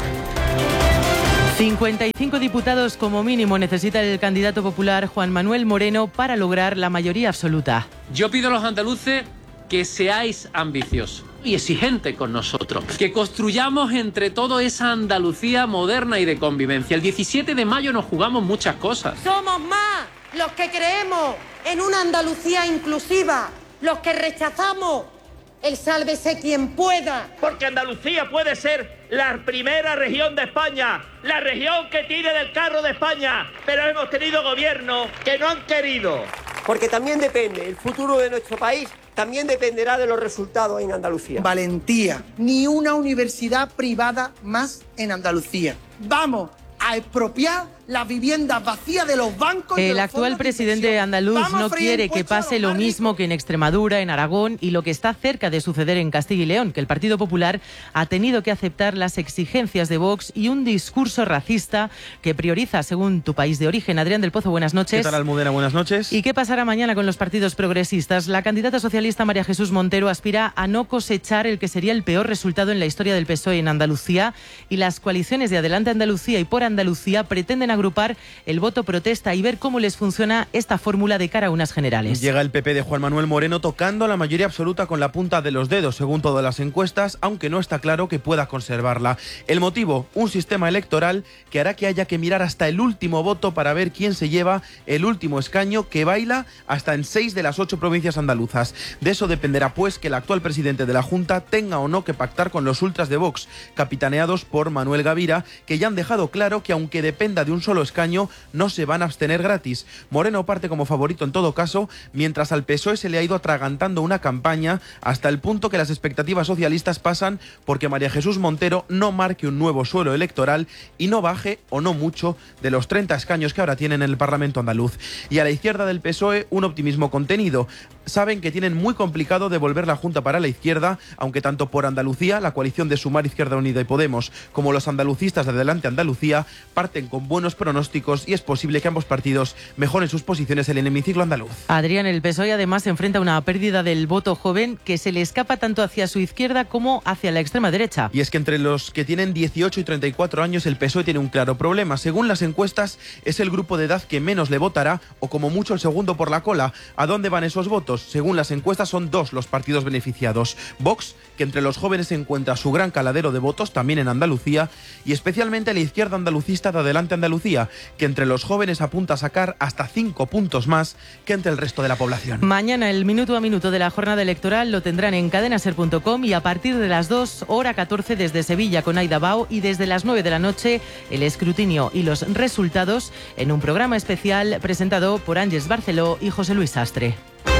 cincuenta y cinco diputados como mínimo necesita el candidato popular Juan Manuel Moreno para lograr la mayoría absoluta. Yo pido a los andaluces que seáis ambiciosos y exigentes con nosotros, que construyamos entre todos esa Andalucía moderna y de convivencia. El diecisiete de mayo nos jugamos muchas cosas. Somos más los que creemos en una Andalucía inclusiva, los que rechazamos el sálvese quien pueda. Porque Andalucía puede ser la primera región de España, la región que tire del carro de España, pero hemos tenido gobiernos que no han querido. Porque también depende, el futuro de nuestro país también dependerá de los resultados en Andalucía. Valentía, ni una universidad privada más en Andalucía. Vamos a expropiar las viviendas vacías de los bancos. El de los actual presidente andaluz no quiere que pase lo mismo que en Extremadura, en Aragón y lo que está cerca de suceder en Castilla y León, que el Partido Popular ha tenido que aceptar las exigencias de Vox y un discurso racista que prioriza según tu país de origen. Adrián del Pozo, buenas noches. ¿Qué tal, Almudena? Buenas noches. ¿Y qué pasará mañana con los partidos progresistas? La candidata socialista María Jesús Montero aspira a no cosechar el que sería el peor resultado en la historia del P S O E en Andalucía, y las coaliciones de Adelante Andalucía y Por Andalucía pretenden agrupar el voto protesta y ver cómo les funciona esta fórmula de cara a unas generales. Llega el P P de Juan Manuel Moreno tocando la mayoría absoluta con la punta de los dedos, según todas las encuestas, aunque no está claro que pueda conservarla. El motivo, un sistema electoral que hará que haya que mirar hasta el último voto para ver quién se lleva el último escaño, que baila hasta en seis de las ocho provincias andaluzas. De eso dependerá, pues, que el actual presidente de la Junta tenga o no que pactar con los ultras de Vox, capitaneados por Manuel Gavira, que ya han dejado claro que, aunque dependa de un solo escaño, no se van a abstener gratis. Moreno parte como favorito en todo caso, mientras al P S O E se le ha ido atragantando una campaña hasta el punto que las expectativas socialistas pasan porque María Jesús Montero no marque un nuevo suelo electoral y no baje, o no mucho, de los treinta escaños que ahora tienen en el Parlamento andaluz. Y a la izquierda del P S O E un optimismo contenido. Saben que tienen muy complicado devolver la Junta para la izquierda, aunque tanto Por Andalucía, la coalición de Sumar, Izquierda Unida y Podemos, como los andalucistas de Adelante Andalucía parten con buenos pronósticos, y es posible que ambos partidos mejoren sus posiciones en el hemiciclo andaluz. Adrián, el P S O E además se enfrenta a una pérdida del voto joven que se le escapa tanto hacia su izquierda como hacia la extrema derecha. Y es que entre los que tienen dieciocho y treinta y cuatro años el P S O E tiene un claro problema. Según las encuestas, es el grupo de edad que menos le votará, o como mucho el segundo por la cola. ¿A dónde van esos votos? Según las encuestas, son dos los partidos beneficiados. Vox, que entre los jóvenes se encuentra su gran caladero de votos, también en Andalucía, y especialmente la izquierda andalucista de Adelante Andalucía, que entre los jóvenes apunta a sacar hasta cinco puntos más que entre el resto de la población. Mañana el minuto a minuto de la jornada electoral lo tendrán en cadena ser punto com y a partir de las dos, hora catorce desde Sevilla con Aida Bao, y desde las nueve de la noche el escrutinio y los resultados en un programa especial presentado por Ángeles Barceló y José Luis Sastre.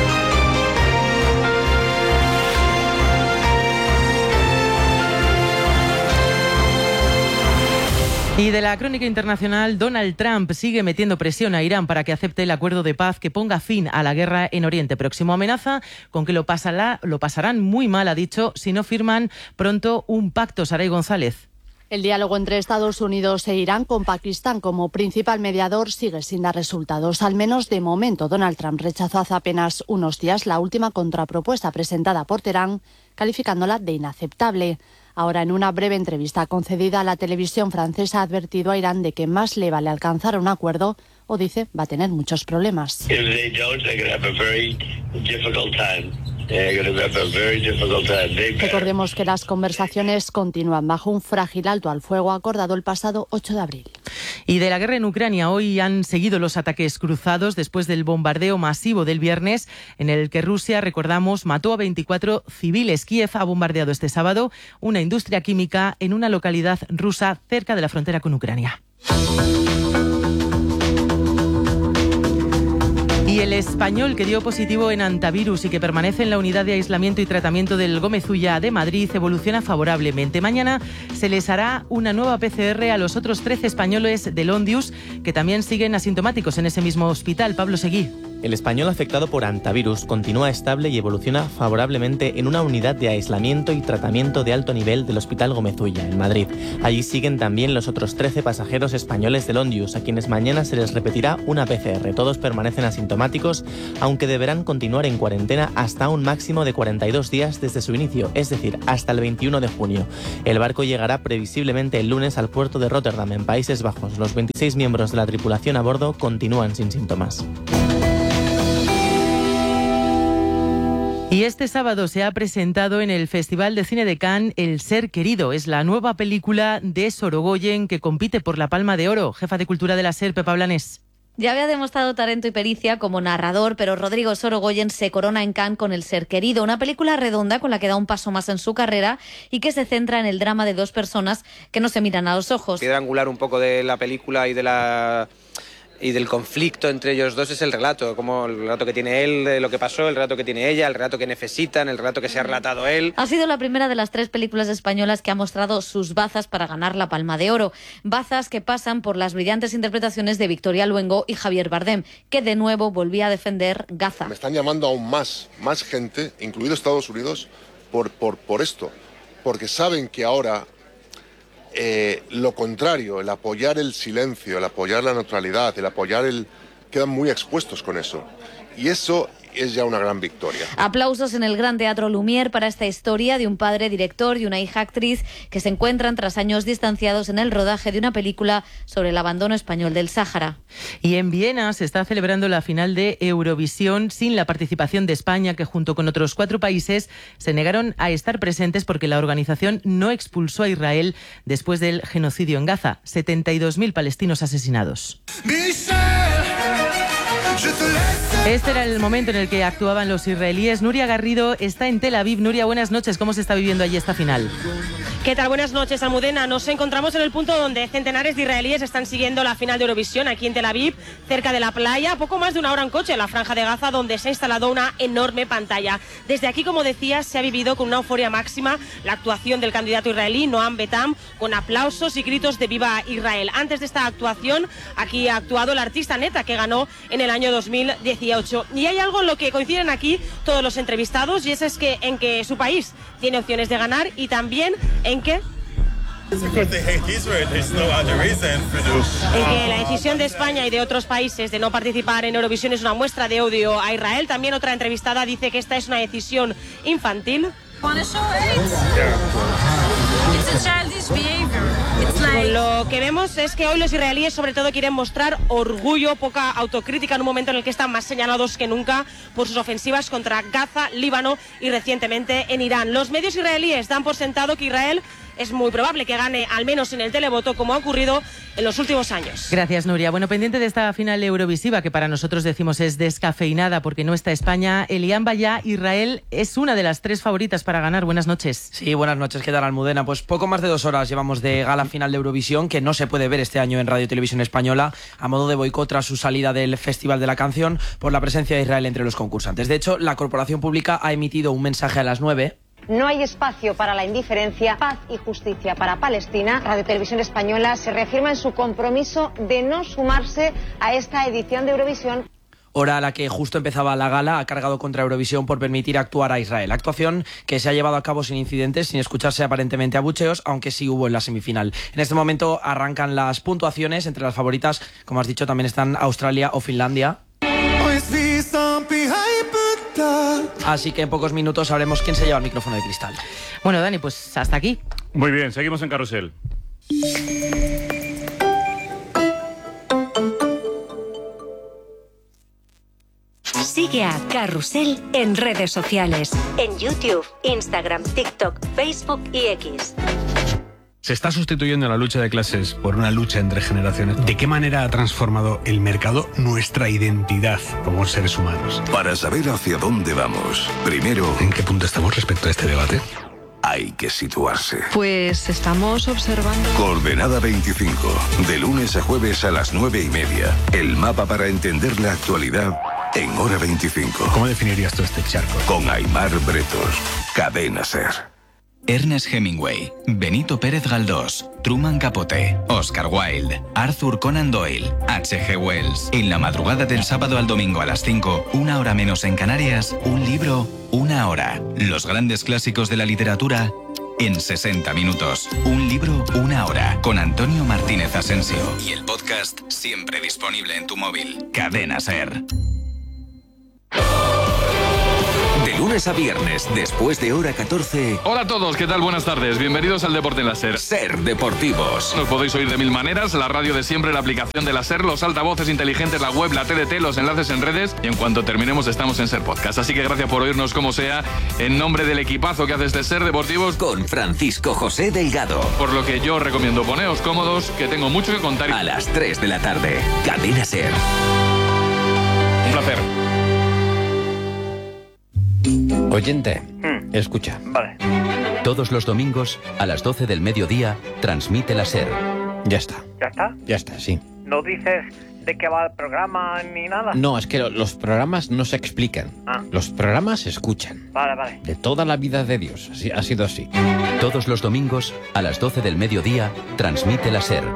Y de la crónica internacional, Donald Trump sigue metiendo presión a Irán para que acepte el acuerdo de paz que ponga fin a la guerra en Oriente Próximo. Amenaza con que lo, pasará, lo pasarán muy mal, ha dicho, si no firman pronto un pacto. Saray González. El diálogo entre Estados Unidos e Irán, con Pakistán como principal mediador, sigue sin dar resultados. Al menos de momento, Donald Trump rechazó hace apenas unos días la última contrapropuesta presentada por Teherán, calificándola de inaceptable. Ahora, en una breve entrevista concedida a la televisión francesa, ha advertido a Irán de que más le vale alcanzar un acuerdo o, dice, va a tener muchos problemas. Recordemos que las conversaciones continúan bajo un frágil alto al fuego acordado el pasado ocho de abril. Y de la guerra en Ucrania, hoy han seguido los ataques cruzados después del bombardeo masivo del viernes, en el que Rusia, recordamos, mató a veinticuatro civiles. Kiev ha bombardeado este sábado una industria química en una localidad rusa cerca de la frontera con Ucrania. Y el español que dio positivo en antivirus y que permanece en la unidad de aislamiento y tratamiento del Gómez Ulla de Madrid evoluciona favorablemente. Mañana se les hará una nueva P C R a los otros trece españoles del Ondius que también siguen asintomáticos en ese mismo hospital. Pablo Seguí. El español afectado por antivirus continúa estable y evoluciona favorablemente en una unidad de aislamiento y tratamiento de alto nivel del Hospital Gómez Ulla, en Madrid. Allí siguen también los otros trece pasajeros españoles del Ondius, a quienes mañana se les repetirá una P C R. Todos permanecen asintomáticos, aunque deberán continuar en cuarentena hasta un máximo de cuarenta y dos días desde su inicio, es decir, hasta el veintiuno de junio. El barco llegará previsiblemente el lunes al puerto de Rotterdam, en Países Bajos. Los veintiséis miembros de la tripulación a bordo continúan sin síntomas. Y este sábado se ha presentado en el Festival de Cine de Cannes El Ser Querido. Es la nueva película de Sorogoyen que compite por la Palma de Oro. Jefa de Cultura de la SER, Pepa Blanes. Ya había demostrado talento y pericia como narrador, pero Rodrigo Sorogoyen se corona en Cannes con El Ser Querido, una película redonda con la que da un paso más en su carrera y que se centra en el drama de dos personas que no se miran a los ojos. Piedra angular un poco de la película y de la... y del conflicto entre ellos dos es el relato, como el relato que tiene él de lo que pasó, el relato que tiene ella, el relato que necesitan, el relato que se ha relatado él. Ha sido la primera de las tres películas españolas que ha mostrado sus bazas para ganar la Palma de Oro. Bazas que pasan por las brillantes interpretaciones de Victoria Luengo y Javier Bardem, que de nuevo volvía a defender Gaza. Me están llamando aún más, más gente, incluido Estados Unidos, por, por, por esto, porque saben que ahora... Eh, lo contrario, el apoyar el silencio, el apoyar la neutralidad, el apoyar el... quedan muy expuestos con eso. Y eso es ya una gran victoria. Aplausos en el Gran Teatro Lumière para esta historia de un padre director y una hija actriz que se encuentran tras años distanciados en el rodaje de una película sobre el abandono español del Sáhara. Y en Viena se está celebrando la final de Eurovisión sin la participación de España, que junto con otros cuatro países se negaron a estar presentes porque la organización no expulsó a Israel después del genocidio en Gaza. setenta y dos mil palestinos asesinados. Este era el momento en el que actuaban los israelíes. Nuria Garrido está en Tel Aviv. Nuria, buenas noches. ¿Cómo se está viviendo allí esta final? ¿Qué tal? Buenas noches, Almudena. Nos encontramos en el punto donde centenares de israelíes están siguiendo la final de Eurovisión aquí en Tel Aviv, cerca de la playa, poco más de una hora en coche, en la Franja de Gaza, donde se ha instalado una enorme pantalla. Desde aquí, como decías, se ha vivido con una euforia máxima la actuación del candidato israelí, Noam Betam, con aplausos y gritos de ¡Viva Israel! Antes de esta actuación, aquí ha actuado el artista Neta, que ganó en el año dos mil dieciocho. Y hay algo en lo que coinciden aquí todos los entrevistados, y eso es que en que su país tiene opciones de ganar y también en que... En que la decisión de España y de otros países de no participar en Eurovisión es una muestra de odio a Israel. También otra entrevistada dice que esta es una decisión infantil. Lo que vemos es que hoy los israelíes sobre todo quieren mostrar orgullo, poca autocrítica en un momento en el que están más señalados que nunca por sus ofensivas contra Gaza, Líbano y recientemente en Irán. Los medios israelíes dan por sentado que Israel es muy probable que gane, al menos en el televoto, como ha ocurrido en los últimos años. Gracias, Nuria. Bueno, pendiente de esta final eurovisiva, que para nosotros decimos es descafeinada porque no está España, Elian Bayá, Israel es una de las tres favoritas para ganar. Buenas noches. Sí, buenas noches. ¿Qué tal, Almudena? Pues poco más de dos horas llevamos de gala final de Eurovisión, que no se puede ver este año en Radio y Televisión Española, a modo de boicot tras su salida del Festival de la Canción por la presencia de Israel entre los concursantes. De hecho, la corporación pública ha emitido un mensaje a las nueve. No hay espacio para la indiferencia, paz y justicia para Palestina. Radio Televisión Española se reafirma en su compromiso de no sumarse a esta edición de Eurovisión. Hora a la que justo empezaba la gala ha cargado contra Eurovisión por permitir actuar a Israel. Actuación que se ha llevado a cabo sin incidentes, sin escucharse aparentemente abucheos, aunque sí hubo en la semifinal. En este momento arrancan las puntuaciones. Entre las favoritas, como has dicho, también están Australia o Finlandia. Así que en pocos minutos sabremos quién se lleva el micrófono de cristal. Bueno, Dani, pues hasta aquí. Muy bien, seguimos en Carrusel. Sí, Sigue a Carrusel en redes sociales, en YouTube, Instagram, TikTok, Facebook y X. Se está sustituyendo la lucha de clases por una lucha entre generaciones. ¿De qué manera ha transformado el mercado nuestra identidad como seres humanos? Para saber hacia dónde vamos, primero, ¿en qué punto estamos respecto a este debate? Hay que situarse. Pues estamos observando... Coordenada veinticinco, de lunes a jueves a las nueve y media. El mapa para entender la actualidad en Hora veinticinco. ¿Cómo definirías tú este charco? Con Aimar Bretos, Cadena Ser. Ernest Hemingway, Benito Pérez Galdós, Truman Capote, Oscar Wilde, Arthur Conan Doyle, H G Wells. En la madrugada del sábado al domingo a las cinco, una hora menos en Canarias, un libro, una hora. Los grandes clásicos de la literatura en sesenta minutos. Un libro, una hora. Con Antonio Martínez Asensio. Y el podcast siempre disponible en tu móvil. Cadena Ser. De lunes a viernes, después de hora catorce. Hola a todos, ¿qué tal? Buenas tardes. Bienvenidos al Deporte en la Ser. Ser Deportivos. Nos podéis oír de mil maneras, la radio de siempre, la aplicación de la Ser, los altavoces inteligentes, la web, la T D T, los enlaces en redes. Y en cuanto terminemos estamos en Ser Podcast. Así que gracias por oírnos como sea, en nombre del equipazo que hace este Ser Deportivos. Con Francisco José Delgado. Por lo que yo os recomiendo poneos cómodos, que tengo mucho que contar. A las tres de la tarde, Cadena Ser. Un placer. Oyente, mm. escucha. Vale. Todos los domingos, a las doce del mediodía, transmite la Ser. Ya está. ¿Ya está? Ya está, sí. ¿No dices de qué va el programa ni nada? No, es que lo, los programas no se explican. Ah. Los programas se escuchan. Vale, vale. De toda la vida de Dios. Así, ha sido así. Todos los domingos, a las doce del mediodía, transmite la Ser.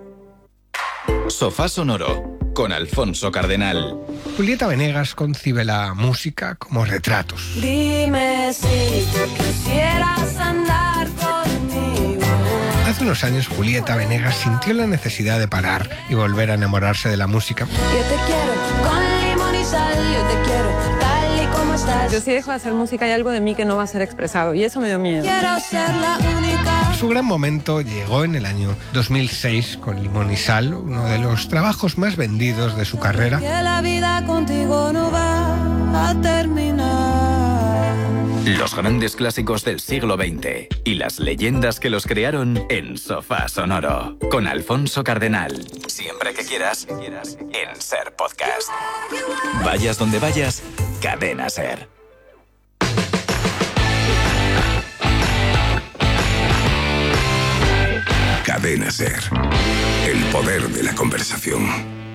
Sofá Sonoro, con Alfonso Cardenal. Julieta Venegas concibe la música como retratos. Dime si quisieras andar conmigo. Hace unos años Julieta Venegas sintió la necesidad de parar y volver a enamorarse de la música. Yo te quiero con limón y sal, yo te quiero tal y como estás. Yo si dejo de hacer música hay algo de mí que no va a ser expresado y eso me dio miedo. Quiero ser la única. Su gran momento llegó en el año dos mil seis con Limón y Sal, uno de los trabajos más vendidos de su carrera. Que la vida contigo no va a terminar. Los grandes clásicos del siglo veinte y las leyendas que los crearon en Sofá Sonoro, con Alfonso Cardenal. Siempre que quieras, en Ser Podcast. Vayas donde vayas, Cadena Ser. Cadena Ser. El poder de la conversación.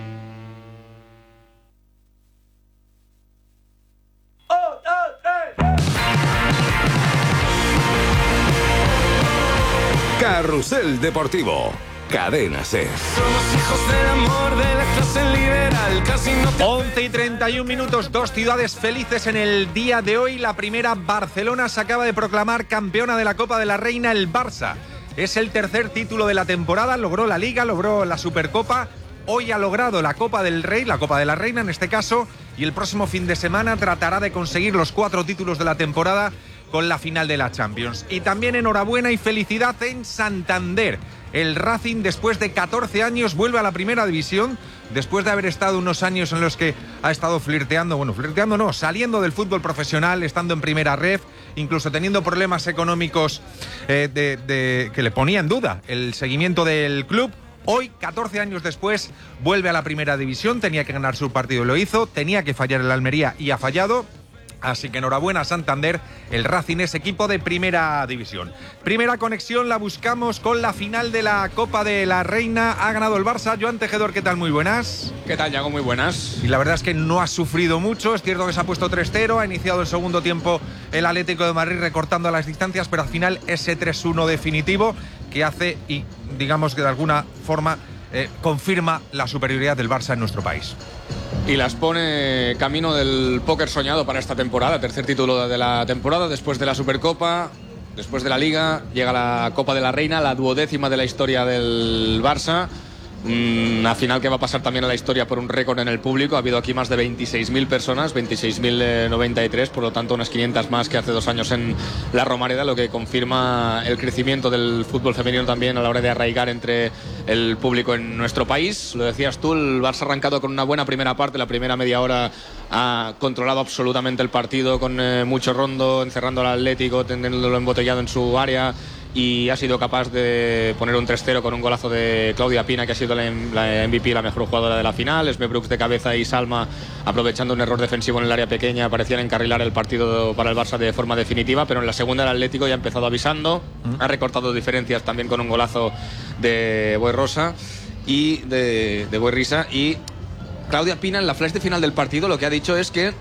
Carrusel Deportivo. Cadena Ser. Somos hijos del amor de la clase liberal. Casi no te... once y treinta y un minutos, dos ciudades felices en el día de hoy. La primera, Barcelona, se acaba de proclamar campeona de la Copa de la Reina, el Barça. Es el tercer título de la temporada, logró la Liga, logró la Supercopa. Hoy ha logrado la Copa del Rey, la Copa de la Reina en este caso, y el próximo fin de semana tratará de conseguir los cuatro títulos de la temporada con la final de la Champions. Y también enhorabuena y felicidad en Santander. El Racing, después de catorce años, vuelve a la primera división, después de haber estado unos años en los que ha estado flirteando, bueno, flirteando no, saliendo del fútbol profesional, estando en primera red, incluso teniendo problemas económicos eh, de, de, que le ponía en duda el seguimiento del club. Hoy, catorce años después, vuelve a la primera división, tenía que ganar su partido y lo hizo, tenía que fallar el Almería y ha fallado. Así que enhorabuena Santander, el Racing es equipo de primera división. Primera conexión la buscamos con la final de la Copa de la Reina. Ha ganado el Barça. Joan Tejedor, ¿qué tal? Muy buenas. ¿Qué tal, Yago? Muy buenas. Y la verdad es que no ha sufrido mucho. Es cierto que se ha puesto tres cero, ha iniciado el segundo tiempo el Atlético de Madrid recortando las distancias, pero al final ese tres uno definitivo que hace y digamos que de alguna forma eh, confirma la superioridad del Barça en nuestro país. Y las pone camino del póker soñado para esta temporada, tercer título de la temporada, después de la Supercopa, después de la Liga, llega la Copa de la Reina, la duodécima de la historia del Barça. Mm, Una final que va a pasar también a la historia por un récord en el público. Ha habido aquí más de veintiséis mil personas, veintiséis mil noventa y tres, por lo tanto unas quinientas más que hace dos años en la Romareda, lo que confirma el crecimiento del fútbol femenino también a la hora de arraigar entre el público en nuestro país. Lo decías tú, el Barça ha arrancado con una buena primera parte, la primera media hora ha controlado absolutamente el partido con eh, mucho rondo, encerrando al Atlético, teniéndolo embotellado en su área, y ha sido capaz de poner un tres cero con un golazo de Claudia Pina, que ha sido la, la M V P, la mejor jugadora de la final. Esme Brooks de cabeza y Salma, aprovechando un error defensivo en el área pequeña, parecían encarrilar el partido para el Barça de forma definitiva, pero en la segunda el Atlético ya ha empezado avisando, mm. ha recortado diferencias también con un golazo de Boirrosa y de, de Boirrisa. Y Claudia Pina, en la flash de final del partido, lo que ha dicho es que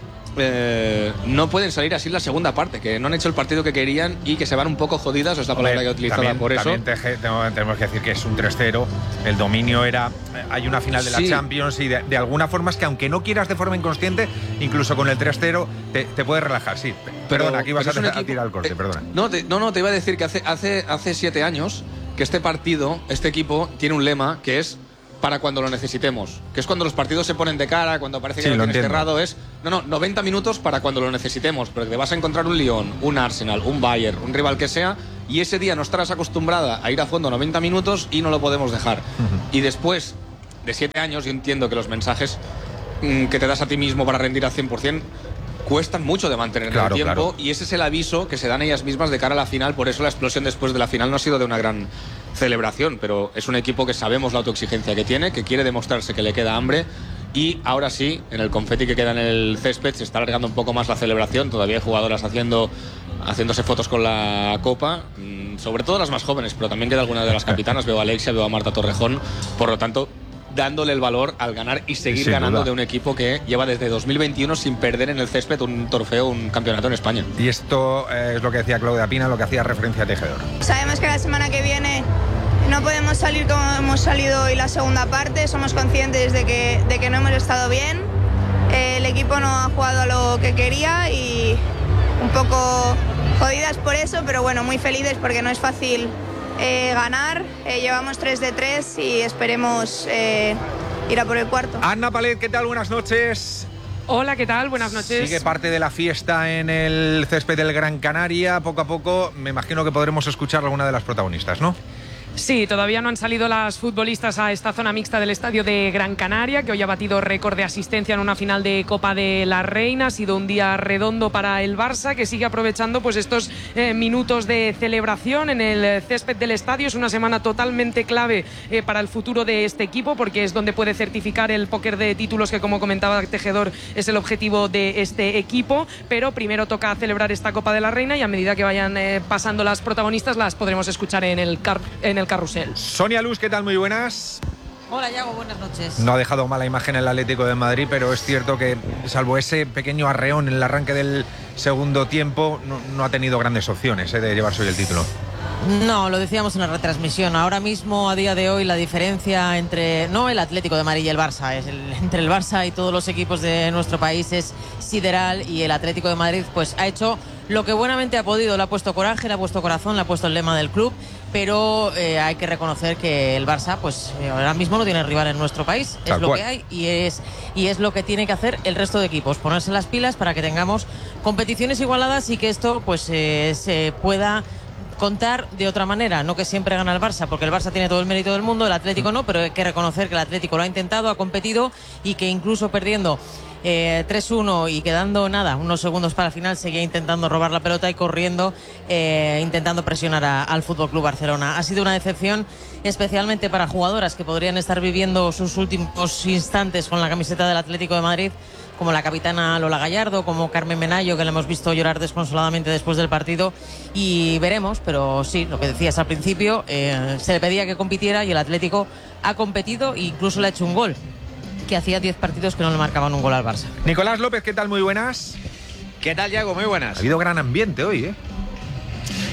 Eh, no pueden salir así en la segunda parte, que no han hecho el partido que querían y que se van un poco jodidas, es la palabra Hombre, que ha utilizado también, por eso. También te, tenemos que decir que es un tres cero, el dominio era, hay una final de la sí. Champions y de, de alguna forma es que aunque no quieras de forma inconsciente, incluso con el tres cero te, te puedes relajar, sí. Pero, perdona, aquí vas a, equipo, a tirar el corte, eh, perdona. No, te, no, no, te iba a decir que hace, hace, hace siete años que este partido, este equipo tiene un lema que es para cuando lo necesitemos, que es cuando los partidos se ponen de cara, cuando parece que sí, lo tienes cerrado, es no, no, noventa minutos para cuando lo necesitemos, porque te vas a encontrar un Lyon, un Arsenal, un Bayern, un rival que sea, y ese día no estarás acostumbrada a ir a fondo noventa minutos y no lo podemos dejar. Uh-huh. Y después de siete años, yo entiendo que los mensajes mmm, que te das a ti mismo para rendir al cien por cien cuestan mucho de mantener claro, el tiempo, claro. Y ese es el aviso que se dan ellas mismas de cara a la final. Por eso la explosión después de la final no ha sido de una gran celebración, pero es un equipo que sabemos la autoexigencia que tiene, que quiere demostrarse que le queda hambre, y ahora sí, en el confeti que queda en el césped se está alargando un poco más la celebración. Todavía hay jugadoras haciendo haciéndose fotos con la copa, sobre todo las más jóvenes, pero también queda alguna de las capitanas. Veo a Alexia, veo a Marta Torrejón, por lo tanto dándole el valor al ganar y seguir Sin ganando duda. de un equipo que lleva desde dos mil veintiuno sin perder en el césped un trofeo, un campeonato en España. Y esto eh, es lo que decía Claudia Pina, lo que hacía referencia a Tejedor. Sabemos que la semana que viene no podemos salir como hemos salido hoy la segunda parte, somos conscientes de que, de que no hemos estado bien, eh, el equipo no ha jugado a lo que quería y un poco jodidas por eso, pero bueno, muy felices porque no es fácil Eh, ganar, eh, llevamos tres de tres y esperemos eh, ir a por el cuarto. Anna Palet, ¿qué tal? Buenas noches. Hola, ¿qué tal? Buenas noches. Sigue parte de la fiesta en el césped del Gran Canaria. Poco a poco me imagino que podremos escuchar a alguna de las protagonistas, ¿no? Sí, todavía no han salido las futbolistas a esta zona mixta del estadio de Gran Canaria, que hoy ha batido récord de asistencia en una final de Copa de la Reina. Ha sido un día redondo para el Barça, que sigue aprovechando pues estos eh, minutos de celebración en el césped del estadio. Es una semana totalmente clave eh, para el futuro de este equipo, porque es donde puede certificar el póker de títulos, que como comentaba Tejedor es el objetivo de este equipo. Pero primero toca celebrar esta Copa de la Reina y a medida que vayan eh, pasando las protagonistas las podremos escuchar en el, car en el carrusel. Sonia Luz, ¿qué tal? Muy buenas. Hola, Yago, buenas noches. No ha dejado mala imagen el Atlético de Madrid, pero es cierto que, salvo ese pequeño arreón en el arranque del segundo tiempo, no, no ha tenido grandes opciones eh, de llevarse hoy el título. No, lo decíamos en la retransmisión. Ahora mismo, a día de hoy, la diferencia entre, no el Atlético de Madrid y el Barça, es el, entre el Barça y todos los equipos de nuestro país es sideral, y el Atlético de Madrid pues ha hecho lo que buenamente ha podido. Le ha puesto coraje, le ha puesto corazón, le ha puesto el lema del club, pero eh, hay que reconocer que el Barça pues eh, ahora mismo no tiene rival en nuestro país. Tal es lo cual. que hay y es, y es lo que tiene que hacer el resto de equipos, ponerse las pilas para que tengamos competiciones igualadas y que esto pues eh, se pueda contar de otra manera, no que siempre gana el Barça, porque el Barça tiene todo el mérito del mundo, el Atlético no, pero hay que reconocer que el Atlético lo ha intentado, ha competido, y que incluso perdiendo eh, tres uno y quedando nada, unos segundos para el final, seguía intentando robar la pelota y corriendo, eh, intentando presionar a, al F C Barcelona. Ha sido una decepción, especialmente para jugadoras que podrían estar viviendo sus últimos instantes con la camiseta del Atlético de Madrid, como la capitana Lola Gallardo, como Carmen Menayo, que le hemos visto llorar desconsoladamente después del partido, y veremos, pero sí, lo que decías al principio, eh, se le pedía que compitiera y el Atlético ha competido e incluso le ha hecho un gol, que hacía diez partidos que no le marcaban un gol al Barça. Nicolás López, ¿qué tal? Muy buenas. ¿Qué tal, Yago? Muy buenas. Ha habido gran ambiente hoy, ¿eh?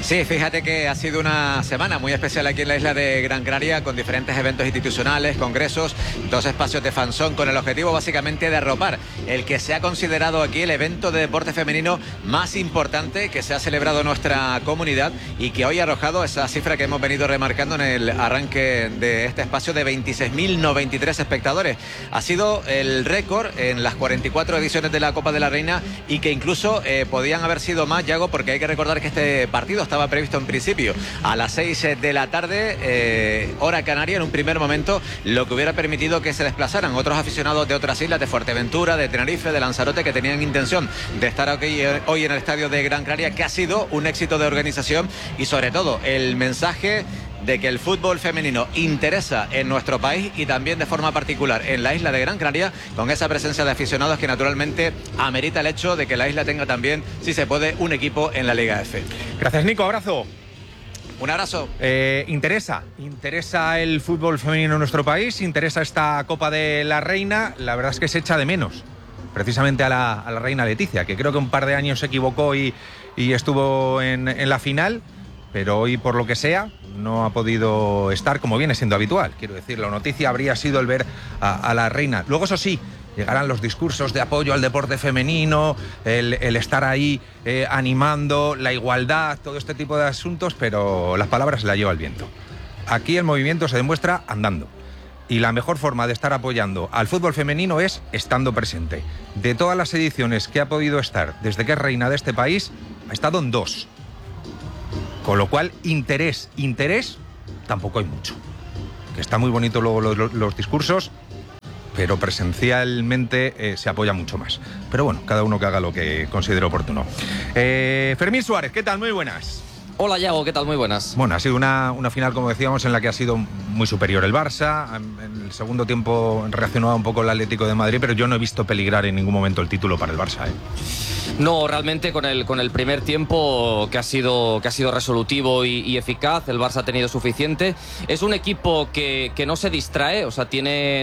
Sí, fíjate que ha sido una semana muy especial aquí en la isla de Gran Canaria, con diferentes eventos institucionales, congresos, dos espacios de fanzón, con el objetivo básicamente de arropar el que se ha considerado aquí el evento de deporte femenino más importante que se ha celebrado en nuestra comunidad y que hoy ha arrojado esa cifra que hemos venido remarcando en el arranque de este espacio de veintiséis mil noventa y tres espectadores. Ha sido el récord en las cuarenta y cuatro ediciones de la Copa de la Reina y que incluso eh, podían haber sido más, Yago, porque hay que recordar que este partido estaba previsto en principio a las seis de la tarde, eh, hora canaria, en un primer momento, lo que hubiera permitido que se desplazaran otros aficionados de otras islas, de Fuerteventura, de Tenerife, de Lanzarote, que tenían intención de estar aquí hoy en el estadio de Gran Canaria, que ha sido un éxito de organización y sobre todo el mensaje de que el fútbol femenino interesa en nuestro país y también de forma particular en la isla de Gran Canaria, con esa presencia de aficionados que naturalmente amerita el hecho de que la isla tenga también, si se puede, un equipo en la Liga F. Gracias, Nico, abrazo. Un abrazo. Eh, interesa, interesa el fútbol femenino en nuestro país, interesa esta Copa de la Reina, la verdad es que se echa de menos precisamente a la, a la reina Leticia, que creo que un par de años se equivocó y, y estuvo en, en la final, pero hoy, por lo que sea, no ha podido estar, como viene siendo habitual. Quiero decir, la noticia habría sido el ver a, a la reina. Luego, eso sí, llegarán los discursos de apoyo al deporte femenino, el, el estar ahí eh, animando, la igualdad, todo este tipo de asuntos, pero las palabras las lleva el viento. Aquí el movimiento se demuestra andando. Y la mejor forma de estar apoyando al fútbol femenino es estando presente. De todas las ediciones que ha podido estar desde que es reina de este país, ha estado en dos. Con lo cual, interés, interés, tampoco hay mucho. Que está muy bonito luego los, los, los discursos, pero presencialmente eh, se apoya mucho más. Pero bueno, cada uno que haga lo que considere oportuno. Eh, Fermín Suárez, ¿qué tal? Muy buenas. Hola, Yago, ¿qué tal? Muy buenas. Bueno, ha sido una, una final, como decíamos, en la que ha sido muy superior el Barça. En el segundo tiempo reaccionaba un poco el Atlético de Madrid, pero yo no he visto peligrar en ningún momento el título para el Barça, ¿eh? No, realmente con el, con el primer tiempo que ha sido, que ha sido resolutivo y, y eficaz, el Barça ha tenido suficiente. Es un equipo que, que no se distrae, o sea, tiene